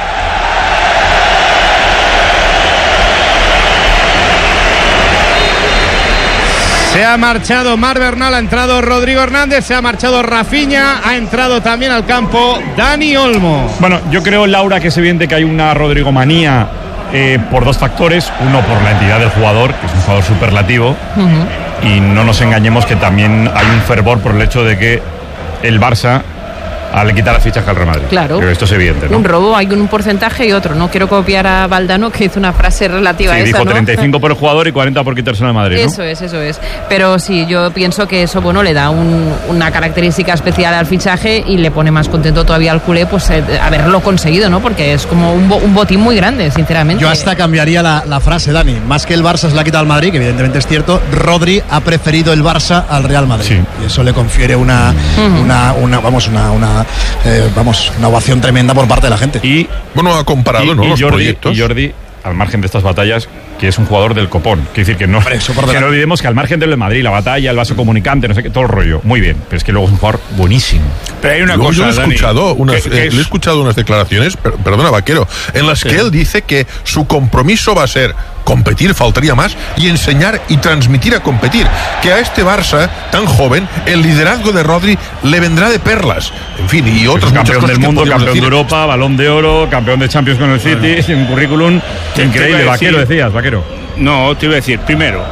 Se ha marchado Mar Bernal, ha entrado Rodrigo Hernández, se ha marchado Rafinha, ha entrado también al campo Dani Olmo. Bueno, yo creo, Laura, que es evidente que hay una Rodrigo manía eh, por dos factores. Uno, por la entidad del jugador, que es un jugador superlativo. Ujú. Y no nos engañemos que también hay un fervor por el hecho de que el Barça a le quitar la fichaje al Real Madrid. Claro. Pero esto es evidente, ¿no? Un robo, hay un porcentaje y otro. No quiero copiar a Valdano, que hizo una frase relativa Sí, a esa, dijo ¿no? treinta y cinco por el jugador y cuarenta por quitarse al Madrid, ¿no? Eso es, eso es. Pero sí, yo pienso que eso, bueno, le da un- una característica especial al fichaje y le pone más contento todavía al culé, pues eh, haberlo conseguido, ¿no? Porque es como un, bo- un botín muy grande, sinceramente. Yo hasta cambiaría la, la frase, Dani. Más que el Barça se la ha quitado al Madrid, que evidentemente es cierto, Rodri ha preferido el Barça al Real Madrid. Y eso le confiere una, una, una vamos, una, una, eh, vamos, una ovación tremenda por parte de la gente. Y bueno, ha comparado, y, ¿no? y los Jordi, proyectos. y Jordi, al margen de estas batallas, que es un jugador del copón. Quiere decir que no, que no olvidemos que al margen de lo de Madrid, la batalla, el vaso comunicante, no sé qué, todo el rollo. Muy bien, pero es que luego es un jugador buenísimo. Pero hay una Luego cosa, yo le he Dani, escuchado unas, que- que eh, es- le he escuchado unas declaraciones, per- perdona, Vaquero, en las que él dice que su compromiso va a ser competir, faltaría más, y enseñar y transmitir a competir. Que a este Barça tan joven, el liderazgo de Rodri le vendrá de perlas. En fin, y otras Es muchas campeón cosas del que mundo, podríamos campeón de decir. Europa, balón de oro, campeón de Champions con el City, un currículum Te- te increíble. iba a Vaquero, decir- decías, Vaquero. No, te iba a decir, primero,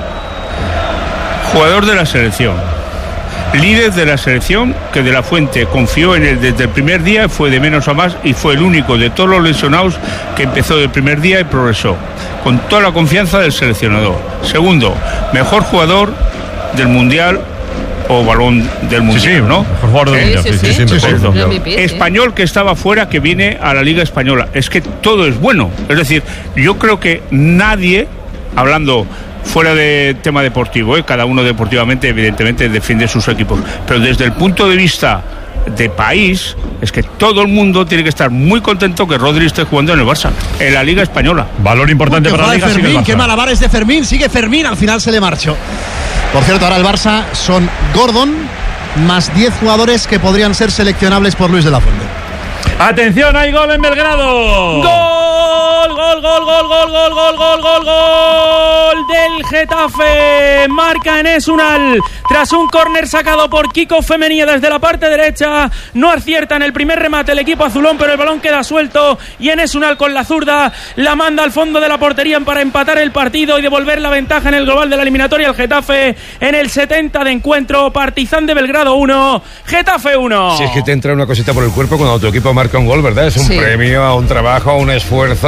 jugador de la selección, líder de la selección, que De La Fuente confió en él desde el primer día, fue de menos a más y fue el único de todos los lesionados que empezó del primer día y progresó, con toda la confianza del seleccionador. Segundo, mejor jugador del Mundial o balón del Mundial, sí, ¿no? mejor jugador del ¿Eh? Mundial, sí, sí, sí, mejor Perfecto. del M V P, sí. Español que estaba fuera, que viene a la Liga Española. Es que todo es bueno. Es decir, yo creo que nadie, hablando fuera de tema deportivo, ¿eh? Cada uno deportivamente evidentemente defiende sus equipos, pero desde el punto de vista de país, es que todo el mundo tiene que estar muy contento que Rodri esté jugando en el Barça, en la Liga Española. Valor importante Qué para la jugada Liga. de sigue el Fermín, Barça. qué malabares de Fermín, sigue Fermín, al final se le marchó. Por cierto, ahora el Barça son Gordon más diez jugadores que podrían ser seleccionables por Luis de la Fuente. Atención, hay gol en Belgrado. Gol, gol, gol, gol, gol, gol, gol, gol, gol, gol del Getafe. Marca Enes Unal. Tras un córner sacado por Kiko Femenía desde la parte derecha, no acierta en el primer remate el equipo azulón, pero el balón queda suelto y Enes Unal con la zurda la manda al fondo de la portería para empatar el partido y devolver la ventaja en el global de la eliminatoria al Getafe en el setenta de encuentro. Partizan de Belgrado uno, Getafe uno. Si es que te entra una cosita por el cuerpo cuando tu equipo marca un gol, ¿verdad? Es un Sí. premio a un trabajo, a un esfuerzo, Come, a come,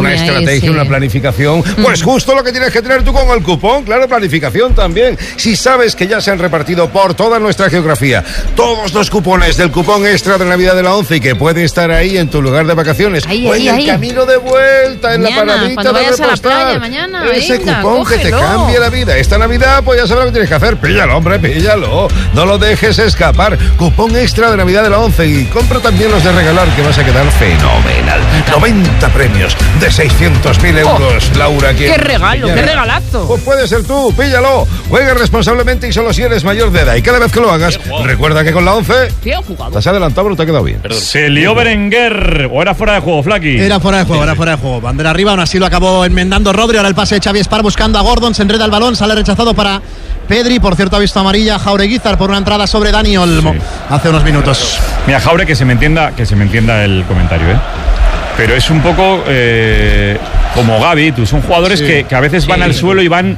una estrategia, sí. una planificación. Pues mm. justo lo que tienes que tener tú con el cupón, claro, planificación también. Si sabes que ya se han repartido por toda nuestra geografía todos los cupones del cupón extra de Navidad de la once y que puede estar ahí en tu lugar de vacaciones ahí, o ahí, en el ahí. camino de vuelta, en mañana, la paradita de repostar. Mañana, ese venga, cupón cógelo. Que te cambie la vida. Esta Navidad, pues ya sabes lo que tienes que hacer. Píllalo, hombre, píllalo. No lo dejes escapar. Cupón extra de Navidad de la once y compra también los de regalar que vas a quedar fenomenal. noventa premios de seiscientos mil euros, oh, Laura. ¡Qué regalo, qué regalazo! Pues puede ser tú, píllalo. Juega responsablemente y solo si eres mayor de edad. Y cada vez que lo hagas, recuerda que con la once... ¿Qué ha jugado? ¿Te has adelantado pero te ha quedado bien? Perdón. Se lió Berenguer. ¿O era fuera de juego, Flaky? Era fuera de juego, sí, era fuera de juego. Bandera arriba, aún así lo acabó enmendando Rodri. Ahora el pase de Xavi Espar buscando a Gordon. Se enreda el balón, sale rechazado para Pedri. Por cierto, ha visto amarilla Jaureguizar por una entrada sobre Dani Olmo sí. hace unos minutos. Mira, Jaure, que se me entienda, que se me entienda el comentario, ¿eh? Pero es un poco eh, como Gavi. Tú son jugadores sí. que, que a veces van sí. al suelo y van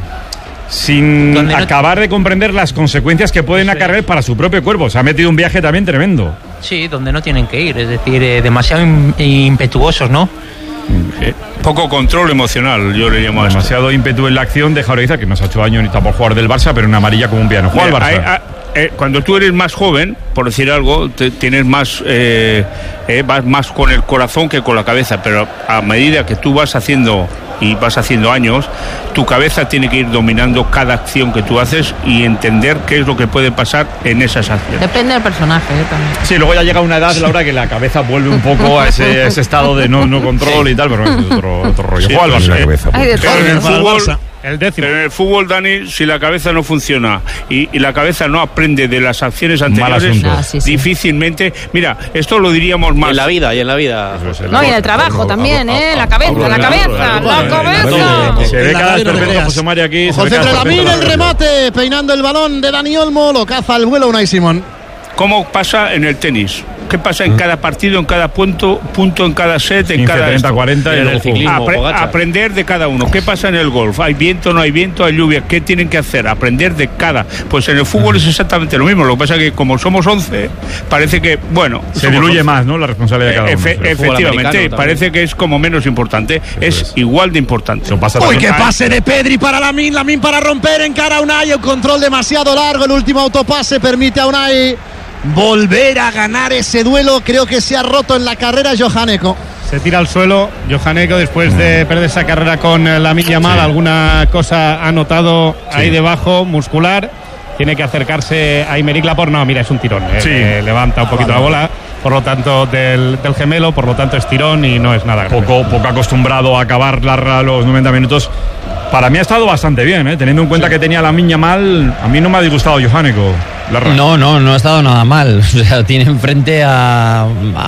sin no acabar de comprender las consecuencias que pueden acarrear para su propio cuerpo. Se ha metido un viaje también tremendo. Sí, donde no tienen que ir, es decir, eh, demasiado impetuosos, ¿no? Sí. Poco control emocional, yo le llamo a demasiado ímpetu en la acción de Jaureguizar, que no se ha hecho daño ni tampoco jugar del Barça, pero una amarilla como un piano. Juega al Barça. Hay, hay, eh, cuando tú eres más joven, por decir algo, te, tienes más, eh, eh, vas más con el corazón que con la cabeza, pero a medida que tú vas haciendo y vas haciendo años, tu cabeza tiene que ir dominando cada acción que tú haces y entender qué es lo que puede pasar en esas acciones. Depende del personaje, ¿eh? También. Sí, luego ya llega una edad, Laura, que la cabeza vuelve un poco a ese, a ese estado de no, no control y tal, pero es otro, otro rollo. Sí, Juega al Barça. La cabeza, Ay, de pero en el fútbol, el décimo. En el fútbol, Dani, si la cabeza no funciona y, y la cabeza no aprende de las acciones anteriores, ah, sí, sí. difícilmente. Mira, esto lo diríamos más. Y en la vida, y en la vida. No, y en el trabajo también, ¿eh? La cabeza, la cabeza, la cabeza. Se ve cada vez perfecto José María aquí. José Lamine, el remate, peinando el balón de Dani Olmo, lo caza al vuelo Unai Simón. ¿Cómo pasa en el tenis? ¿Qué pasa en cada partido, en cada punto, punto en cada set, en cada treinta, cuarenta y en el ciclismo? Apre aprender de cada uno. ¿Qué pasa en el golf? ¿Hay viento, no hay viento, hay lluvia? ¿Qué tienen que hacer? Aprender de cada. Pues en el fútbol es exactamente lo mismo. Lo que pasa es que como somos once, parece que, bueno... Se diluye más, ¿no? La responsabilidad de cada uno. Efe efectivamente, parece que es como menos importante. Es, es igual de importante. Eso pasa Uy, qué pase de Pedri para Lamine, Lamine para romper, encara a Unai, el control demasiado largo, el último autopase permite a Unai volver a ganar ese duelo. Creo que se ha roto en la carrera Johaneko. Se tira al suelo Johaneko después de perder esa carrera con Lamine Yamal. Sí. Alguna cosa ha notado sí. ahí debajo, muscular. Tiene que acercarse a Aymeric Laporte. No, mira, es un tirón. Eh. Sí. Eh, levanta un poquito la bola. Por lo tanto, del, del gemelo, por lo tanto es tirón y no es nada. Poco, poco acostumbrado a acabar la, los noventa minutos. Para mí ha estado bastante bien, ¿eh? Teniendo en cuenta sí. que tenía Lamine Yamal. A mí no me ha disgustado Johaneko. No, no, no ha estado nada mal. O sea, tiene enfrente a,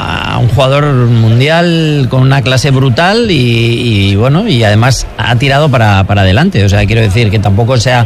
a un jugador mundial con una clase brutal y, y bueno, y además ha tirado para, para adelante. O sea, quiero decir que tampoco sea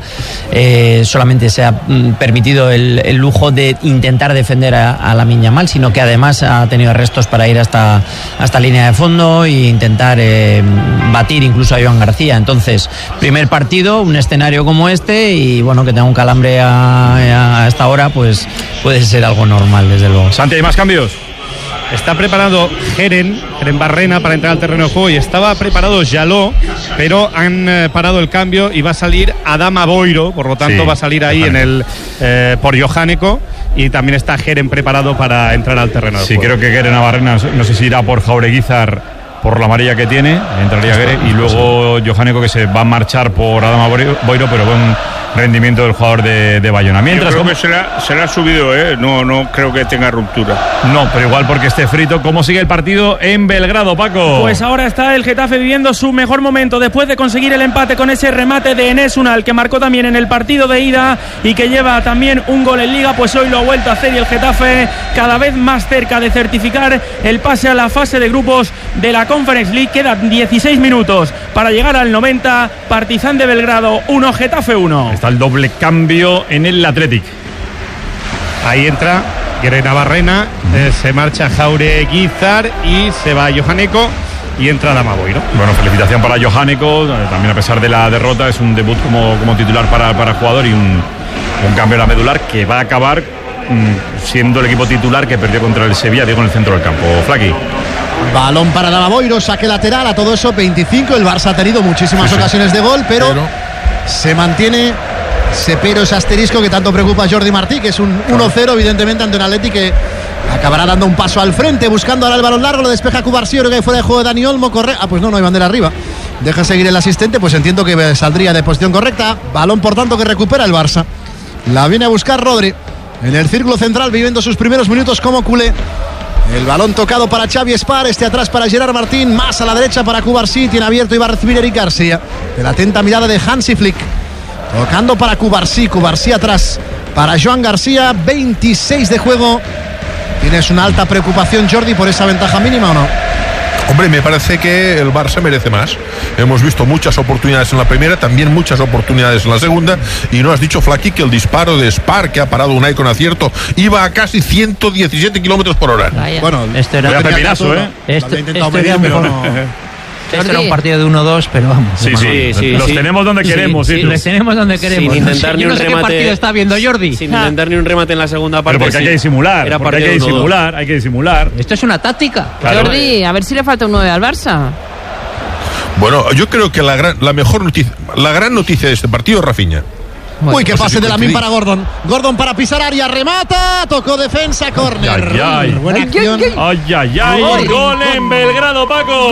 eh, solamente se ha permitido el, el lujo de intentar defender a, a Lamine Yamal, sino que además ha tenido restos para ir hasta, hasta línea de fondo e intentar eh, batir incluso a Joan García. Entonces, primer partido, un escenario como este y bueno, que tenga un calambre a, a esta hora, pues puede ser algo normal, desde luego. Santi, ¿hay más cambios? Está preparado Jeren, Jeren Barrena para entrar al terreno de juego y estaba preparado Jaló, pero han eh, parado el cambio y va a salir Adama Boiro, por lo tanto sí, va a salir ahí en el eh, por Johaneko y también está Jeren preparado para entrar al terreno de sí, juego. Sí, creo que Jeren Barrena, no sé si irá por Jaureguizar por la amarilla que tiene, entraría Gere y luego Johaneko que se va a marchar por Adama Boiro, pero buen rendimiento del jugador de, de Bayona. Mientras, yo creo que se la, se la ha subido, ¿eh? No, no creo que tenga ruptura. No, pero igual porque esté frito. ¿Cómo sigue el partido en Belgrado, Paco? Pues ahora está el Getafe viviendo su mejor momento después de conseguir el empate con ese remate de Enes Unal, que marcó también en el partido de ida y que lleva también un gol en Liga, pues hoy lo ha vuelto a hacer y el Getafe cada vez más cerca de certificar el pase a la fase de grupos de la Conference League. Quedan dieciséis minutos para llegar al noventa. Partizan de Belgrado uno, Getafe uno. Está el doble cambio en el Athletic. Ahí entra Gerena Barrena, eh, se marcha Jaureguizar y se va Johaneko y entra Adama Boiro. Bueno, felicitación para Johaneko, también a pesar de la derrota, es un debut como, como titular para, para jugador y un, un cambio en la medular que va a acabar mmm, siendo el equipo titular que perdió contra el Sevilla, digo, en el centro del campo. Flaky. Balón para Davaboiro, saque lateral, a todo eso veinticinco. El Barça ha tenido muchísimas sí, sí. ocasiones de gol, pero, pero se mantiene ese pero, ese asterisco que tanto preocupa a Jordi Martí, que es un uno cero evidentemente ante un Atleti que acabará dando un paso al frente, buscando ahora el balón largo, lo despeja Cubarsí, creo que hay fuera de juego de Dani Olmo, corre, ah pues no, no hay bandera arriba, deja seguir el asistente, pues entiendo que saldría de posición correcta, balón por tanto que recupera el Barça, la viene a buscar Rodri, en el círculo central viviendo sus primeros minutos como culé. El balón tocado para Xavi Espar, este atrás para Gerard Martín, más a la derecha para Cubarsí, tiene abierto y va a recibir Eric García. De la atenta mirada de Hansi Flick. Tocando para Cubarsí, Cubarsí atrás para Joan García, veintiséis de juego. ¿Tienes una alta preocupación, Jordi, por esa ventaja mínima o no? Hombre, me parece que el Barça merece más. Hemos visto muchas oportunidades en la primera, también muchas oportunidades en la segunda. Y no has dicho, Flaky, que el disparo de Spar, que ha parado Unai con acierto, iba a casi ciento diecisiete kilómetros por hora. Vaya. Bueno, esto era un pepinazo, ¿eh? Esto, esto medir, era un pero poco- no. Esto era un partido de uno dos, pero vamos. Sí, sí, sí, los sí. tenemos donde Sí, queremos. sí, sí, Les tenemos donde queremos. Sin No sé, intentar ni yo no un sé qué remate. partido está viendo Jordi. Sin Ah. intentar ni un remate en la segunda parte. Pero porque hay sí. que disimular, Era porque hay que partido uno dos. disimular, hay que disimular. Esto es una táctica. Claro. Jordi, a ver si le falta un nueve al Barça. Bueno, yo creo que la gran, la mejor noticia, la gran noticia de este partido es Rafinha. Bueno, Uy, que pues pase sí, de Lamin sí. para Gordon. Gordon para pisar área, remata, tocó defensa, córner. Ay, ay, ay. Buena acción. Ay, ay, ay. Gol. Gol en Belgrado, Paco.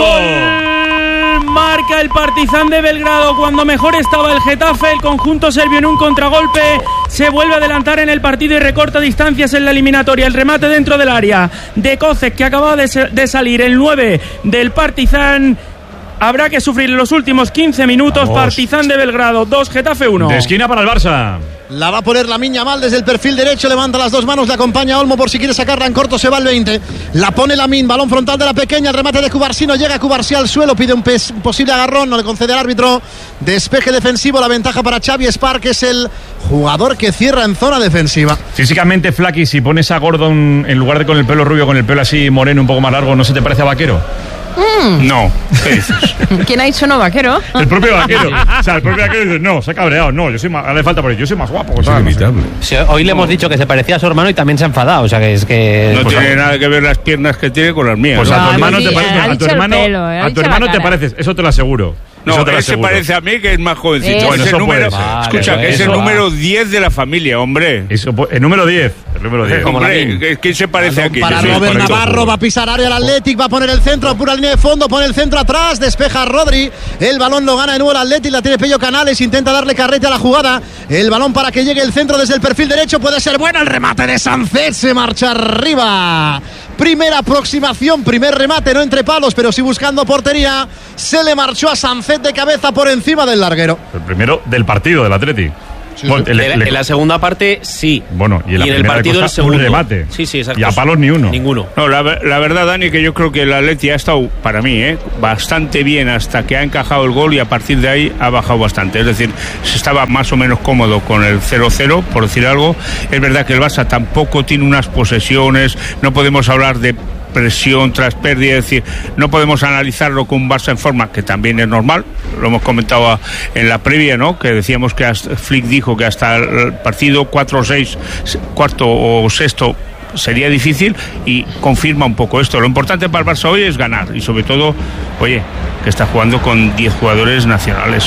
Gol. Marca el Partizan de Belgrado cuando mejor estaba el Getafe. El conjunto serbio en un contragolpe se vuelve a adelantar en el partido y recorta distancias en la eliminatoria. El remate dentro del área de Kocek, que acababa de, se- de salir, el nueve del Partizan. Habrá que sufrir los últimos quince minutos. Vamos. Partizan de Belgrado dos, Getafe uno. De esquina para el Barça. La va a poner Lamine Yamal desde el perfil derecho, levanta las dos manos, le acompaña Olmo por si quiere sacarla en corto, se va al veinte. La pone Lamine, balón frontal de la pequeña, el remate de Cubarsí, no llega Cubarsí al suelo, pide un pes- posible agarrón, no le concede al árbitro. Despeje defensivo, la ventaja para Xavi Espar, que es el jugador que cierra en zona defensiva. Físicamente, Flaky, si pones a Gordon en lugar de con el pelo rubio, con el pelo así moreno, un poco más largo, ¿no se te parece a Vaquero? Mm. No. ¿Qué dices? ¿Quién ha dicho no, Vaquero? El propio Vaquero. O sea, el propio Vaquero dice, no, se ha cabreado. No, yo soy más, le falta por yo soy más guapo. tal, no sé. Sí, hoy le hemos dicho que se parecía a su hermano y también se ha enfadado. O sea, que es que. No pues, tiene nada que ver las piernas que tiene con las mías. Pues ¿no? a tu No, hermano sí, te ha pareces. A tu dicho el hermano, pelo, eh, ha a tu dicho la hermano te cara. pareces. Eso te lo aseguro. No, Eso te lo él se aseguro. parece a mí, que es más jovencito. Eso. Bueno, es el eso número, puede ser. escucha, Vale, que es el eso. número diez de la familia, hombre. Eso, el número diez. El número diez. Hombre, ¿quién se parece aquí? Para Sí, Robert correcto. Navarro, va a pisar área el Athletic, va a poner el centro, pura línea de fondo, pone el centro atrás, despeja a Rodri, el balón lo gana de nuevo el Athletic, la tiene Pello Canales, intenta darle carrete a la jugada, el balón para que llegue el centro desde el perfil derecho, puede ser bueno, el remate de Sancet, se marcha arriba, primera aproximación, primer remate, no entre palos, pero sí buscando portería, se le marchó a Sancet de cabeza por encima del larguero. El primero del partido del Atleti. Bueno, En le- la- le- en la segunda parte, sí. Bueno, y en, la en el primera partido, cosa, el segundo. un remate. Sí, sí, exacto. Y a palos ni uno. Ninguno. No, la, ver- la verdad, Dani, que yo creo que el Atleti ha estado, para mí, ¿eh? bastante bien hasta que ha encajado el gol y a partir de ahí ha bajado bastante. Es decir, se estaba más o menos cómodo con el cero cero, por decir algo. Es verdad que el Barça tampoco tiene unas posesiones, no podemos hablar de presión tras pérdida, es decir, no podemos analizarlo con un Barça en forma, que también es normal, lo hemos comentado a- en la previa, ¿no? Que decíamos que hasta, Flick dijo que hasta el partido cuatro o seis, cuarto o sexto sería difícil y confirma un poco esto. Lo importante para el Barça hoy es ganar y sobre todo, oye, que está jugando con diez jugadores nacionales.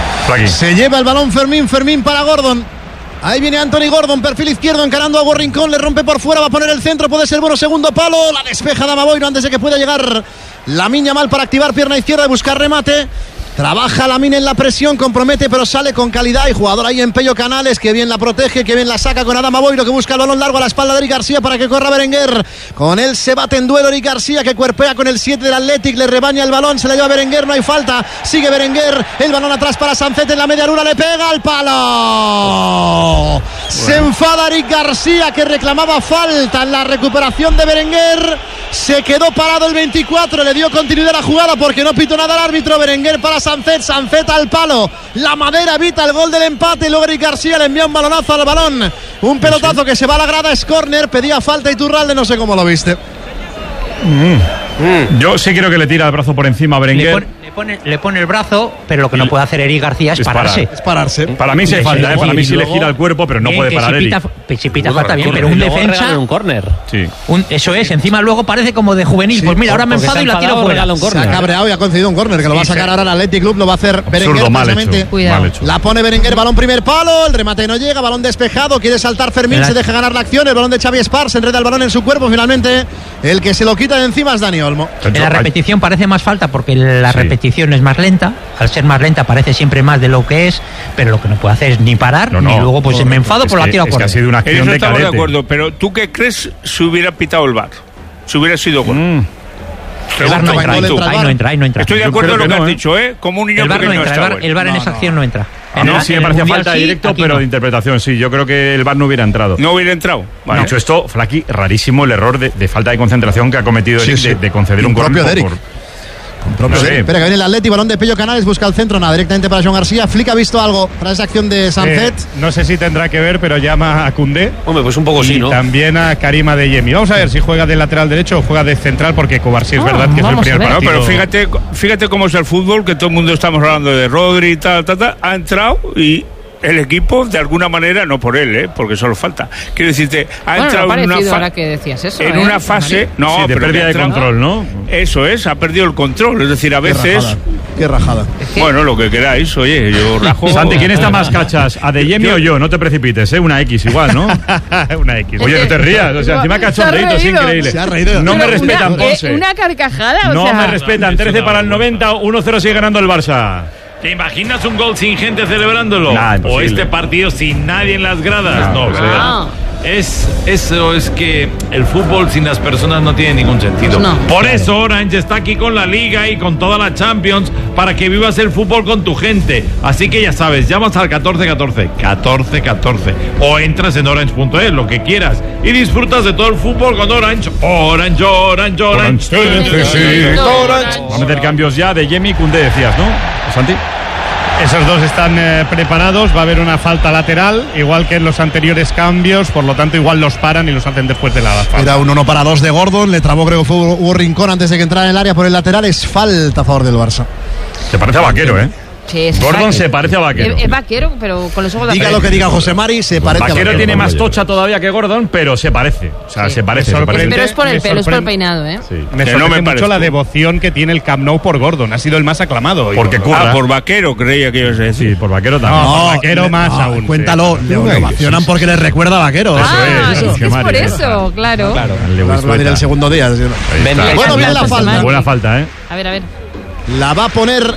Se lleva el balón Fermín, Fermín para Gordon. Ahí viene Anthony Gordon, perfil izquierdo, encarando a Hugo Rincón, le rompe por fuera, va a poner el centro, puede ser bueno, segundo palo, la despeja Davaboiro antes de que pueda llegar Lamine Yamal para activar pierna izquierda y buscar remate. Trabaja Lamine en la presión, compromete, pero sale con calidad. Y jugador ahí en Pello Canales, que bien la protege, que bien la saca con Adama Boiro, que busca el balón largo a la espalda de Eric García para que corra Berenguer. Con él se bate en duelo Eric García, que cuerpea con el siete del Athletic, le rebaña el balón, se la lleva Berenguer, no hay falta. Sigue Berenguer, el balón atrás para Sancet en la media luna, le pega al palo. Se enfada Eric García, que reclamaba falta en la recuperación de Berenguer. Se quedó parado el veinticuatro, le dio continuidad a la jugada porque no pitó nada el árbitro. Berenguer para Sancet, Sancet al palo, la madera evita el gol del empate y luego Eric García le envía un balonazo al balón, un pelotazo que se va a la grada, es córner, pedía falta Iturralde, no sé cómo lo viste. Mm. Yo sí creo que le tira el brazo por encima a Berenguer. Le pone, le pone, le pone el brazo, pero lo que no puede hacer Eric García es, Es parar. pararse. Es pararse. Para mí se Sí, falta, sí, ¿eh? Para sí, mí y sí le luego- gira el cuerpo, pero no Bien, puede que parar si Eric. pita, si pita falta bien, pero Y un luego defensa... regala un córner. Sí. un- eso es, encima luego parece como de juvenil. Sí, pues mira, ahora me porque enfado se y ha la tiro enfadado, fuera. regala un Se ha córner. cabreado y ha concedido un córner que lo va a sacar Sí. ahora el Athletic Club, lo va a hacer Berenguer. Absurdo, mal precisamente. hecho. Cuidado. Mal hecho. La pone Berenguer, balón primer palo, el remate no llega, balón despejado, quiere saltar Fermín, La- se deja ganar la acción, el balón de Xavi Espars, enreda el balón en su cuerpo, finalmente el que se lo quita de encima es Dani Olmo. En la repetición parece más falta porque la Sí. repetición es más lenta. Al ser más lenta parece siempre más de lo que es, pero lo que no puede hacer es ni parar, No, no. ni luego pues No, me enfado es por la que- tiro a es que ha córner. sido una En acción eso de estamos de cadete. acuerdo, pero ¿tú qué crees si hubiera pitado el V A R? Si hubiera sido gol. Mm. El VAR no entra, ahí, Gol entra el ahí VAR. no entra, ahí no entra. Estoy de Yo acuerdo creo con lo que que no, has ¿eh? dicho, ¿eh? Como un niño El VAR no pequeño entra, el está VAR, bueno. el VAR en No, esa no. acción no entra. A En mí el- sí en me el parecía Mundial falta sí, directo, aquí pero no. de interpretación sí. Yo creo que el V A R no hubiera entrado. No hubiera entrado. Vale. De hecho, esto, Flaqui, rarísimo el error de, de falta de concentración que ha cometido Sí, Eric sí. de, de conceder un Impropio córner de por- Eric. por- Propio No de- sé. Espera, que viene el Atleti, balón de Pello Canales, busca el centro, nada, directamente para Joan García. Flick ha visto algo para esa acción de Sanzet. Eh, no sé si tendrá que ver, pero llama a Koundé. Hombre, pues un poco y sí, ¿no? también a Karima Adeyemi. Vamos a ver si juega de lateral derecho o juega de central, porque Kovarsí es Ah, verdad que es el vamos a primer ver. No, partido. pero fíjate, fíjate cómo es el fútbol, que todo el mundo estamos hablando de Rodri y tal, tal, tal. Ha entrado y el equipo, de alguna manera, no por él, ¿eh? Porque solo falta. Quiero decirte, ha Bueno, entrado no ha en una parecido fase. ahora que decías eso. En ¿eh? una fase, no, Sí, de pero que pérdida ha de entrado- control, ¿no? Eso es, ha perdido el control. Es decir, a Qué veces, rajada. Qué rajada. bueno, lo que queráis, oye, yo rajo. Santi, ¿quién está más cachas? ¿Adeyemi o yo? No te precipites, ¿eh? Una X igual, ¿no? Una X. Oye, no te rías. O sea, encima cachondeito, es reído. increíble. Se ha reído. No me Pero respetan, una, eh, Ponce. una carcajada, o No sea. me respetan. trece para el noventa, uno cero sigue ganando el Barça. ¿Te imaginas un gol sin gente celebrándolo? Nah, o imposible. este partido sin nadie en las gradas. No, No, pues, ¿verdad? Es, eso es que el fútbol sin las personas no tiene ningún sentido. No. Por eso Orange está aquí con la Liga y con toda la Champions para que vivas el fútbol con tu gente. Así que ya sabes, llamas al catorce catorce, catorce catorce o entras en orange punto es, lo que quieras, y disfrutas de todo el fútbol con Orange. Orange, Orange, Orange. Va a meter cambios ya de Yemi y Koundé, decías, ¿no? Santi. Esos dos están eh, preparados, va a haber una falta lateral, igual que en los anteriores cambios, por lo tanto igual los paran y los hacen después de la falta. Era un uno para dos de Gordon, le trabó creo que fue Hugo Rincón antes de que entrara en el área por el lateral, es falta a favor del Barça. Se parece a Vaquero, ¿eh? Sí, es Gordon vaquero. se parece a Vaquero. Es, es vaquero, pero con los ojos de Diga lo que diga José Mari, se parece a Vaquero Vaquero. tiene más tocha todavía que Gordon, pero se parece. O sea, Sí. se parece. Me se parece. Pero es por el Me pelo, es por el sorprende- peinado, ¿eh? Sí. Me Que sorprende no me mucho parezco. la devoción que tiene el Camp Nou por Gordon. Ha sido el más aclamado hoy. Porque Gordon. curra. Ah, por vaquero, creía que ibas a decir. Sí, por Vaquero también. No, por Vaquero le- más no, aún, Cuéntalo, sí. le ovacionan porque le recuerda a Vaquero. Ah, es, es, eso es, que es por Mari. eso, claro. Al Va Lewis a venir Sueta. el segundo día. Ahí Ven, está. Bueno, viene la falta. Buena falta, ¿eh? A ver, a ver. La va a poner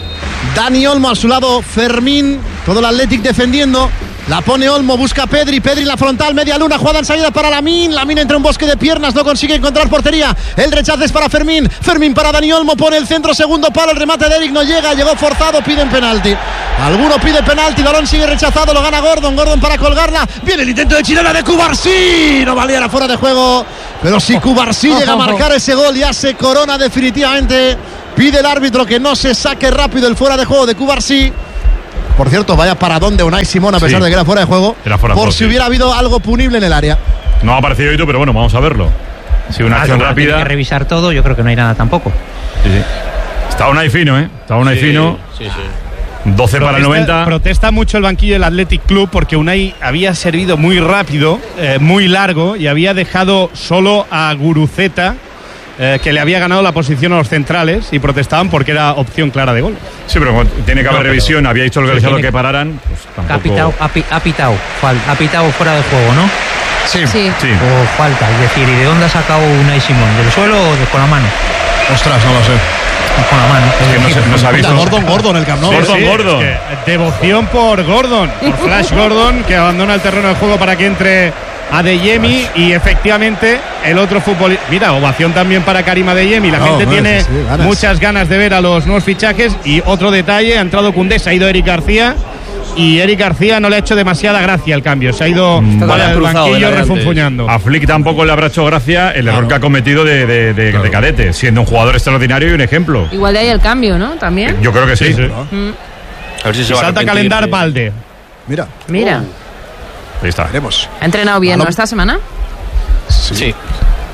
Dani Olmo a su lado, Fermín, todo el Athletic defendiendo. La pone Olmo, busca a Pedri, Pedri en la frontal, media luna, jugada en salida para Lamine, Lamine entre un bosque de piernas, no consigue encontrar portería, el rechace es para Fermín, Fermín para Dani Olmo, pone el centro, segundo palo, el remate de Eric no llega, llegó forzado, piden penalti. Alguno pide penalti, balón sigue rechazado, lo gana Gordon, Gordon para colgarla, viene el intento de chilena de Cubarsí, no valía, era fuera de juego, pero si Cubarsí llega a marcar ese gol, ya se corona definitivamente, pide el árbitro que no se saque rápido el fuera de juego de Cubarsí. Por cierto, vaya paradón de Unai Simón a pesar Sí. de que era fuera de juego. Era fuera de por juego, si sí. hubiera habido algo punible en el área. No ha aparecido hoy tú, pero bueno, vamos a verlo. Sí, una Ah, acción como tiene rápida. que revisar todo, yo creo que no hay nada tampoco. Sí, sí. Está Unai fino, ¿eh? Está Unai fino. Sí, sí. doce para el Protesta- noventa. Protesta mucho el banquillo del Athletic Club porque Unai había servido muy rápido, eh, muy largo y había dejado solo a Guruceta, eh, que le había ganado la posición a los centrales, y protestaban porque era opción clara de gol. Sí, pero como tiene que haber No, pero- revisión. Había dicho el Sí, organizador tiene que que- pararan. Pues Ha pitado, tampoco. ha, pi- ha pitado, fal- ha pitado fuera de juego, ¿no? Sí. Sí. Sí. O falta, es decir, ¿y de dónde ha sacado Unai Simón? ¿Del suelo o de, con la mano? Ostras, no lo sé. Con la mano. Es que no se- no se ha Mira, visto. Gordon, Gordon, el Camp Nou. Gordon, Sí, Gordon. es que devoción por Gordon, por Flash Gordon, que abandona el terreno de juego para que entre Adeyemi, y efectivamente el otro futbolista. Mira, ovación también para Karim Adeyemi. La No, gente bueno, tiene sí, sí, ganas. muchas ganas de ver a los nuevos fichajes. Y otro detalle, ha entrado Koundé, se ha ido Eric García. Y Eric García no le ha hecho demasiada gracia al cambio. Se ha ido Está para el cruzado banquillo delante. refunfuñando. A Flick tampoco le habrá hecho gracia el error que ha cometido de, de, de- de cadete, siendo un jugador extraordinario y un ejemplo. Igual de ahí el cambio, ¿no? También. Yo creo que sí. Sí, sí. Mm. A ver si Y se va a salta a arrepentir, calendar sí. Valde. Mira, Mira, Ahí está. veremos. ha entrenado bien, ¿no? Esta semana. Sí.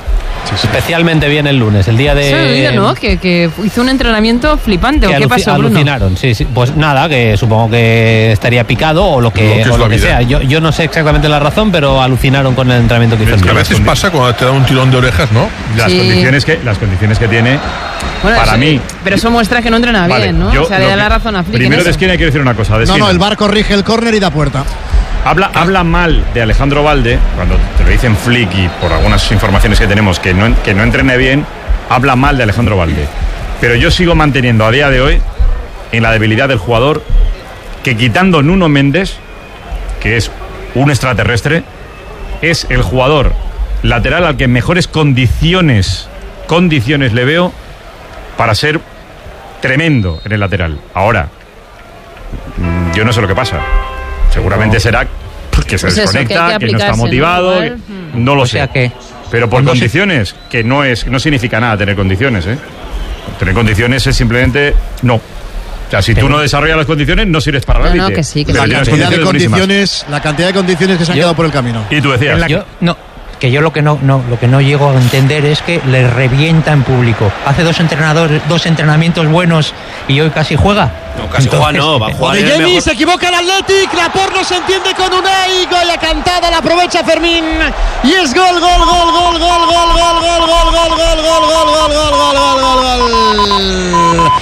sí, sí. Especialmente bien el lunes, el día de... Se me olvida, ¿no? Que, que hizo un entrenamiento flipante. ¿O qué pasó, Bruno? Alucinaron, sí, sí. Pues nada, que supongo que estaría picado o lo que, Lo que es o lo la que vida. sea. Yo, yo no sé exactamente la razón, pero alucinaron con el entrenamiento que hizo. Es que a veces pasa cuando te da un tirón de orejas, ¿no? Las, Sí. condiciones, que, las condiciones que tiene, Bueno, para eso- mí... Pero eso muestra que no entrena Vale, bien, ¿no? yo O sea, le lo da que- la razón a Flick. en Primero de eso. esquina quiero decir una cosa. De No, esquina. no, el V A R corrige el córner y da puerta. Habla, habla mal de Alejandro Valde, cuando te lo dicen Flick y por algunas informaciones que tenemos que no, que no entrene bien, habla mal de Alejandro Valde. Pero yo sigo manteniendo a día de hoy en la debilidad del jugador que, quitando Nuno Méndez, que es un extraterrestre, es el jugador lateral al que mejores condiciones, condiciones le veo para ser tremendo en el lateral. Ahora, mm, yo no sé lo que pasa. Seguramente No. será que se Pues eso, que hay desconecta, que que, no está aplicarse, ¿no? motivado, Igual, que- no lo O sé. sea que- Pero por no sé. condiciones, que no es no significa nada tener condiciones, ¿eh? Tener condiciones es simplemente no. O sea, si tú no desarrollas las condiciones, no sirves para la No, élite. no, que sí, que Pero sí. La tienes cantidad de buenísimas. condiciones, la cantidad de condiciones que se han Yo- quedado por el camino. Y tú decías. Yo, no, que yo lo que no, no, lo que no llego a entender es que le revienta en público. Hace dos entrenadores, dos entrenamientos buenos y hoy casi juega. No, casi juega no, va a jugar De el Jemi, mejor. se equivoca el Athletic, la porno se entiende con Unai, Goya cantada, la aprovecha Fermín y es gol, gol, gol, gol, gol, gol, gol, gol, gol, gol, gol, gol, gol, gol, gol, gol, gol, gol,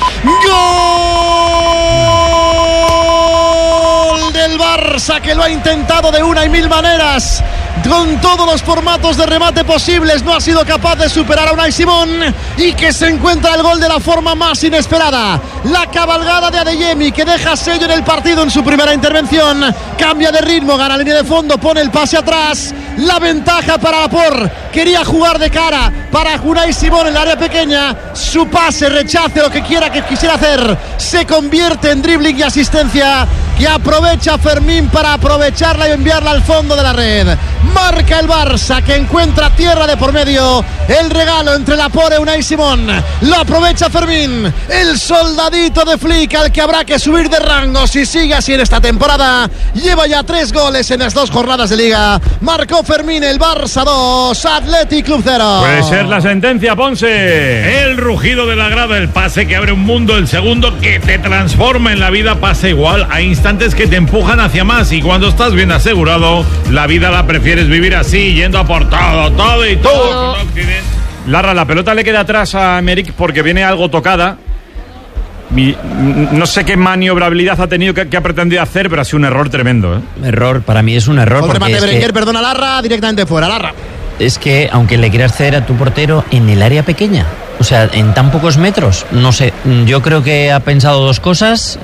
gol del Barça que lo ha intentado de una y mil maneras. Con todos los formatos de remate posibles, no ha sido capaz de superar a Unai Simón y que se encuentra el gol de la forma más inesperada. La cabalgada de Adeyemi que deja sello en el partido en su primera intervención. Cambia de ritmo, gana línea de fondo, pone el pase atrás. La ventaja para Laporte. Quería jugar de cara para Unai Simón en el área pequeña. Su pase, rechace, lo que quiera que quisiera hacer. Se convierte en dribbling y asistencia que aprovecha Fermín para aprovecharla y enviarla al fondo de la red. Marca el Barça que encuentra tierra de por medio. El regalo entre Laporte y Unai Simón. Lo aprovecha Fermín. El soldadito de Flick al que habrá que subir de rango si sigue así en esta temporada. Lleva ya tres goles en las dos jornadas de liga. Marcó Fermín, el Barça dos, Athletic Club cero. Puede ser la sentencia, Ponce. El rugido de la grada, el pase que abre un mundo, el segundo que te transforma en la vida pasa igual. Hay instantes que te empujan hacia más y cuando estás bien asegurado, la vida la prefieres vivir así, yendo a por todo, todo y todo. con Occidente. Larra, la pelota le queda atrás a Merrick porque viene algo tocada. Mi- no sé qué maniobrabilidad ha tenido, que, que ha pretendido hacer, pero ha sido un error tremendo, ¿eh? Error, para mí es un error. Otro porque remate es de que- Berenguer, perdona Larra, directamente fuera, Larra. Es que aunque le quieras ceder a tu portero en el área pequeña, o sea, en tan pocos metros, no sé, yo creo que ha pensado dos cosas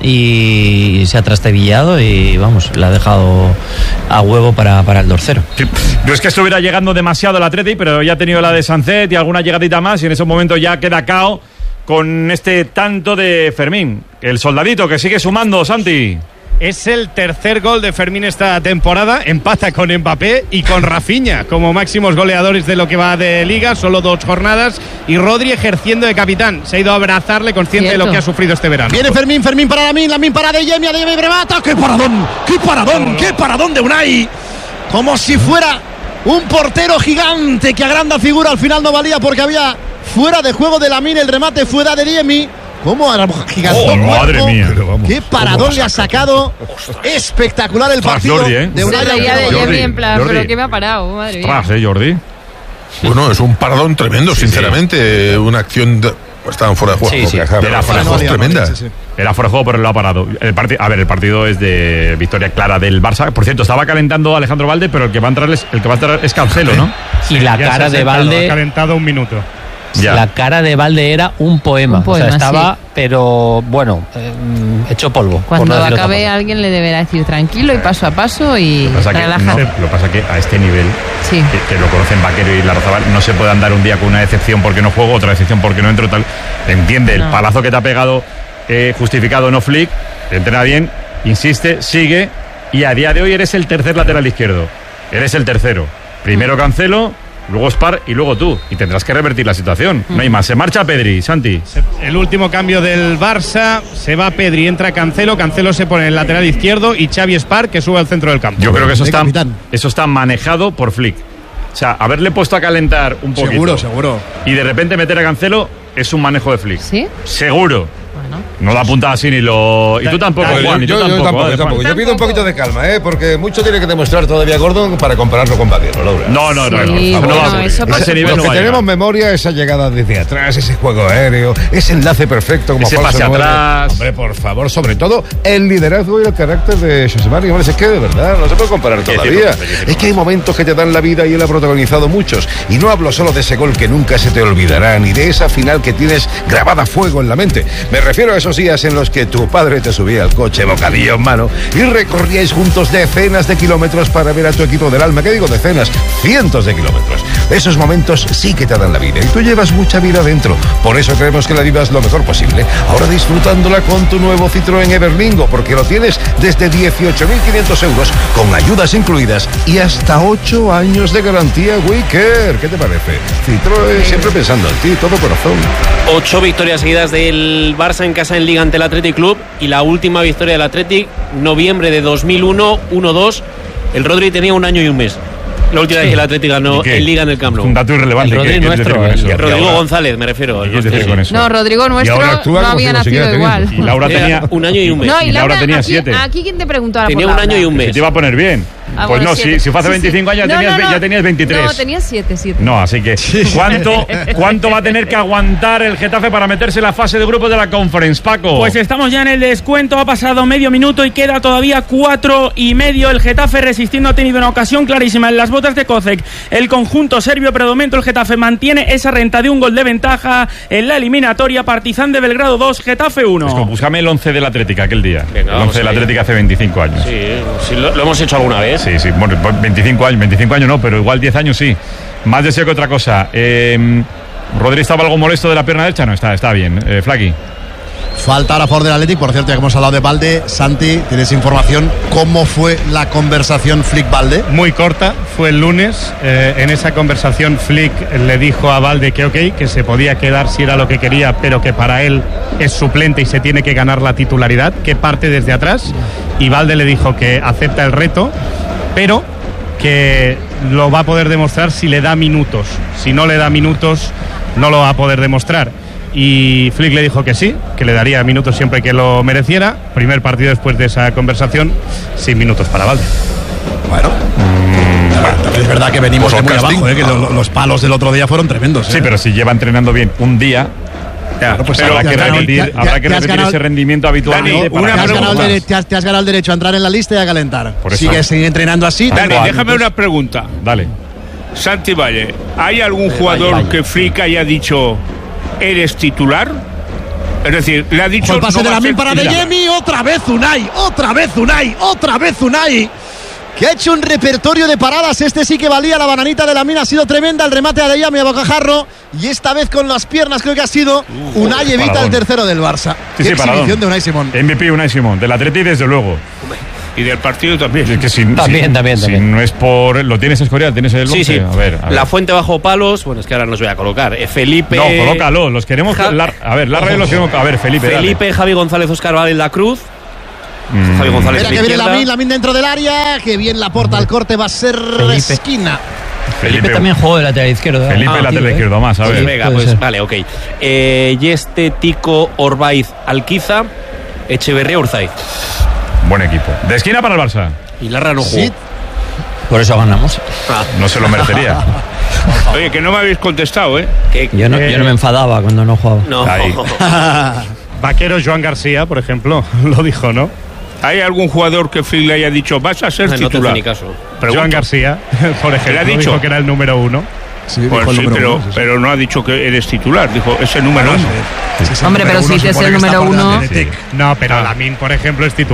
y se ha trastabillado y vamos, le ha dejado a huevo para, para el dos cero. Yo es que estuviera llegando demasiado el Atleti, pero ya ha tenido la de Sancet y alguna llegadita más y en ese momento ya queda cao con este tanto de Fermín. El soldadito que sigue sumando, Santi. Es el tercer gol de Fermín esta temporada, empata con Mbappé y con Rafinha como máximos goleadores de lo que va de liga, solo dos jornadas, y Rodri ejerciendo de capitán, se ha ido a abrazarle consciente Cierto. de lo que ha sufrido este verano. Viene Fermín, Fermín para Lamin, Lamin para Adeyemi, Adeyemi remata. ¡Qué paradón! ¡Qué paradón! ¡Qué paradón de Unai! Como si fuera un portero gigante que a grande figura, al final no valía porque había fuera de juego de Lamin, el remate fue de Adeyemi. ¿Cómo era gigante? Oh, madre mía. ¡Qué paradón le ha sacado! Espectacular el Ostras, partido Jordi, ¿eh? de Unai. Se reía de Jordi, Jemi en plan, Jordi. pero que me ha parado, madre mía. Tras, ¿eh, Jordi? Bueno, es un paradón tremendo, sinceramente. Una acción. De... Estaban fuera de juego. Sí, sí. Era Era fuera de juego. tremenda. Era fuera de juego, pero lo ha parado. El parti- a ver, el partido es de victoria clara del Barça. Por cierto, estaba calentando Alejandro Valde, pero el que va a entrar es, el que va a entrar es Cancelo, ¿no? Y la Ya se cara ha de sentado, Valde... ha calentado un minuto. Ya. La cara de Valde era un poema. Un poema, o sea, estaba, sí. pero bueno, eh, hecho polvo. por Cuando no decir otra acabe cosa. alguien le deberá decir tranquilo y paso a paso y Lo que pasa que, relaja. no, lo que pasa que a este nivel, Sí. que, que lo conocen Vaquero y Larrazabal, no se puede andar un día con una decepción porque no juego, otra decepción porque no entro, tal. Entiende, No. el palazo que te ha pegado, eh, justificado no Flick, te entrena bien, insiste, sigue, y a día de hoy eres el tercer lateral izquierdo. Eres el tercero. Primero Cancelo, luego Spar y luego tú. Y tendrás que revertir la situación. No hay más. Se marcha Pedri, Santi. El último cambio del Barça, se va Pedri, entra Cancelo, Cancelo se pone en el lateral izquierdo y Xavi Spar que sube al centro del campo. Yo creo que eso está, eso está manejado por Flick. O sea, haberle puesto a calentar un poquito. Seguro, seguro. Y de repente meter a Cancelo es un manejo de Flick. ¿Sí? Seguro. No lo apunta así ni lo... Y tú tampoco, Yo, Juan, y tú yo, yo tampoco. tampoco, ¿eh, yo tampoco. Juan? Yo pido un poquito de calma, ¿eh? Porque mucho tiene que demostrar todavía Gordon para compararlo con Badie. No, no, no, Sí, no, no, bueno, va a ser. eso A pasa- ese nivel Lo no que va a tenemos llegar. memoria, esa llegada desde atrás, ese juego aéreo, ese enlace perfecto como Ese falso pase nueve. atrás. Hombre, por favor, sobre todo el liderazgo y el carácter de José María. Hombre, es que de verdad no se puede comparar todavía. Es que hay momentos que te dan la vida y él ha protagonizado muchos. Y no hablo solo de ese gol que nunca se te olvidará, ni de esa final que tienes grabada a fuego en la mente. Me refiero a esos días en los que tu padre te subía al coche, bocadillo en mano, y recorríais juntos decenas de kilómetros para ver a tu equipo del alma. ¿Qué digo decenas? Cientos de kilómetros. Esos momentos sí que te dan la vida y tú llevas mucha vida dentro. Por eso creemos que la vivas lo mejor posible. Ahora disfrutándola con tu nuevo Citroën Everlingo, porque lo tienes desde dieciocho mil quinientos euros, con ayudas incluidas y hasta ocho años de garantía Wicker. ¿Qué te parece? Citroën, siempre pensando en ti, todo corazón. Ocho victorias seguidas del Barça en casa en Liga ante el Athletic Club y la última victoria del Athletic, noviembre de dos mil uno, uno dos. El Rodri tenía un año y un mes. La última vez que el Athletic ganó en Liga en el Camp Nou. Un dato irrelevante. El Rodri ¿Qué quieres nuestro, decir con el eso? Rodrigo Y ahora- González, me refiero. ¿Qué quieres decir con eso? No, Rodrigo nuestro ahora actúa no como había si lo nacido siguiera igual. teniendo. Y Laura tenía un año y un mes. No, y Y Laura Laura, tenía aquí, siete. aquí quién te preguntaba Tenía por un Laura? año y un Que mes. te iba a poner bien. Ah, Pues bueno, no, siete. si, si fue hace Sí, sí. veinticinco años ya, No, tenías, no, ve- no. ya tenías veintitrés. No, tenías siete, siete. No, así que ¿cuánto, ¿cuánto va a tener que aguantar el Getafe para meterse en la fase de grupos de la Conference, Paco? Pues estamos ya en el descuento, ha pasado medio minuto y queda todavía cuatro y medio. El Getafe resistiendo, ha tenido una ocasión clarísima en las botas de Kozek. El conjunto serbio, pero de momento el Getafe mantiene esa renta de un gol de ventaja en la eliminatoria. Partizan de Belgrado dos, Getafe uno. Pues búscame el once del Atlético aquel día. Venga, el vamos once del ahí. Atlético hace veinticinco años. Sí, sí, lo, lo hemos hecho alguna vez. Sí, sí, bueno, pues veinticinco años, veinticinco años no, pero igual diez años sí. Más deseo que otra cosa. Eh, ¿Rodri estaba algo molesto de la pierna derecha? No, está, está bien. Eh, Flaky. Falta ahora por del Athletic, por cierto, ya que hemos hablado de Valde. Santi, ¿tienes información? ¿Cómo fue la conversación Flick-Valde? Muy corta, fue el lunes. Eh, en esa conversación Flick le dijo a Valde que ok, que se podía quedar si era lo que quería, pero que para él es suplente y se tiene que ganar la titularidad, que parte desde atrás. Y Valde le dijo que acepta el reto, pero que lo va a poder demostrar si le da minutos. Si no le da minutos, no lo va a poder demostrar. Y Flick le dijo que sí, que le daría minutos siempre que lo mereciera. Primer partido después de esa conversación, sin minutos para Valde. Bueno, mm, es verdad que venimos Pues de muy al casting. abajo, ¿eh? Que lo- los palos del otro día fueron tremendos. Sí, ¿eh? pero si lleva entrenando bien un día, Claro, pues habrá te que has ganado- repetir, te- habrá te- que te has repetir ganado- ese rendimiento habitualmente. Dani, para una Te has, ganar ganado el más. dere- te has- te has ganado el derecho a entrar en la lista y a calentar. Por eso. Sigue, sigue entrenando así. Dani, te- déjame una pregunta. Dale. Santi Valle, ¿hay algún jugador que Flick haya dicho eres titular? Es decir, le ha dicho... Ojo, el pase no de va a Lamin ser para De titular. Jemi, otra vez Unai, otra vez Unai, otra vez Unai, que ha hecho un repertorio de paradas. Este sí que valía, la bananita de Lamin ha sido tremenda, el remate a De Jemi a bocajarro, y esta vez con las piernas creo que ha sido Unai, evita paradón. el tercero del Barça. Sí, Qué sí, paradón. exhibición de Unai Simón. M V P Unai Simón, del Atleti desde luego. Y del partido también. Es que si, También, si- también, si también. no es por... ¿Lo tienes Escorial? ¿Tienes el Sí, once? sí. A ver, a ver. La fuente bajo palos, bueno, es que ahora no os voy a colocar. Eh, Felipe. No, colócalo, los queremos... Ja- lar- a ver, Larra y los queremos... A ver, Felipe, dale. Felipe, Javi González, Oscar Valdez de la Cruz. Mm. Javi González Espera de que viene izquierda. Lamin, Lamin dentro del área, que bien la porta al corte, va a ser Felipe. esquina. Felipe también jugó de lateral izquierdo. Felipe Ah, lateral tío, ¿eh? izquierdo más, a Pues ver. venga, puede pues ser. vale, ok. Eh, Yeste, Tico, Orbaiz, Alquiza, Echeverría, Urzaiz. Buen equipo. De esquina para el Barça. Y Larra no jugó. Sí. Por eso ganamos. No se lo merecería. Oye, que no me habéis contestado, ¿eh? Que- Yo no, yo no me enfadaba cuando no jugaba. No. Ahí. Vaquero Joan García, por ejemplo, lo dijo, ¿no? ¿Hay algún jugador que Flick le haya dicho vas a ser No te hace titular? ni caso. Pregunto. Joan García, por ejemplo, ¿Le ha dicho? dijo que era el número uno. Sí, Pues dijo el sí, número pero, uno, sí, sí. pero no ha dicho que eres titular, dijo es el número uno. Sí, sí, Hombre, número pero uno si te es supone el que está número por delante uno- de Tek. No, pero Lamin, por ejemplo, es titular.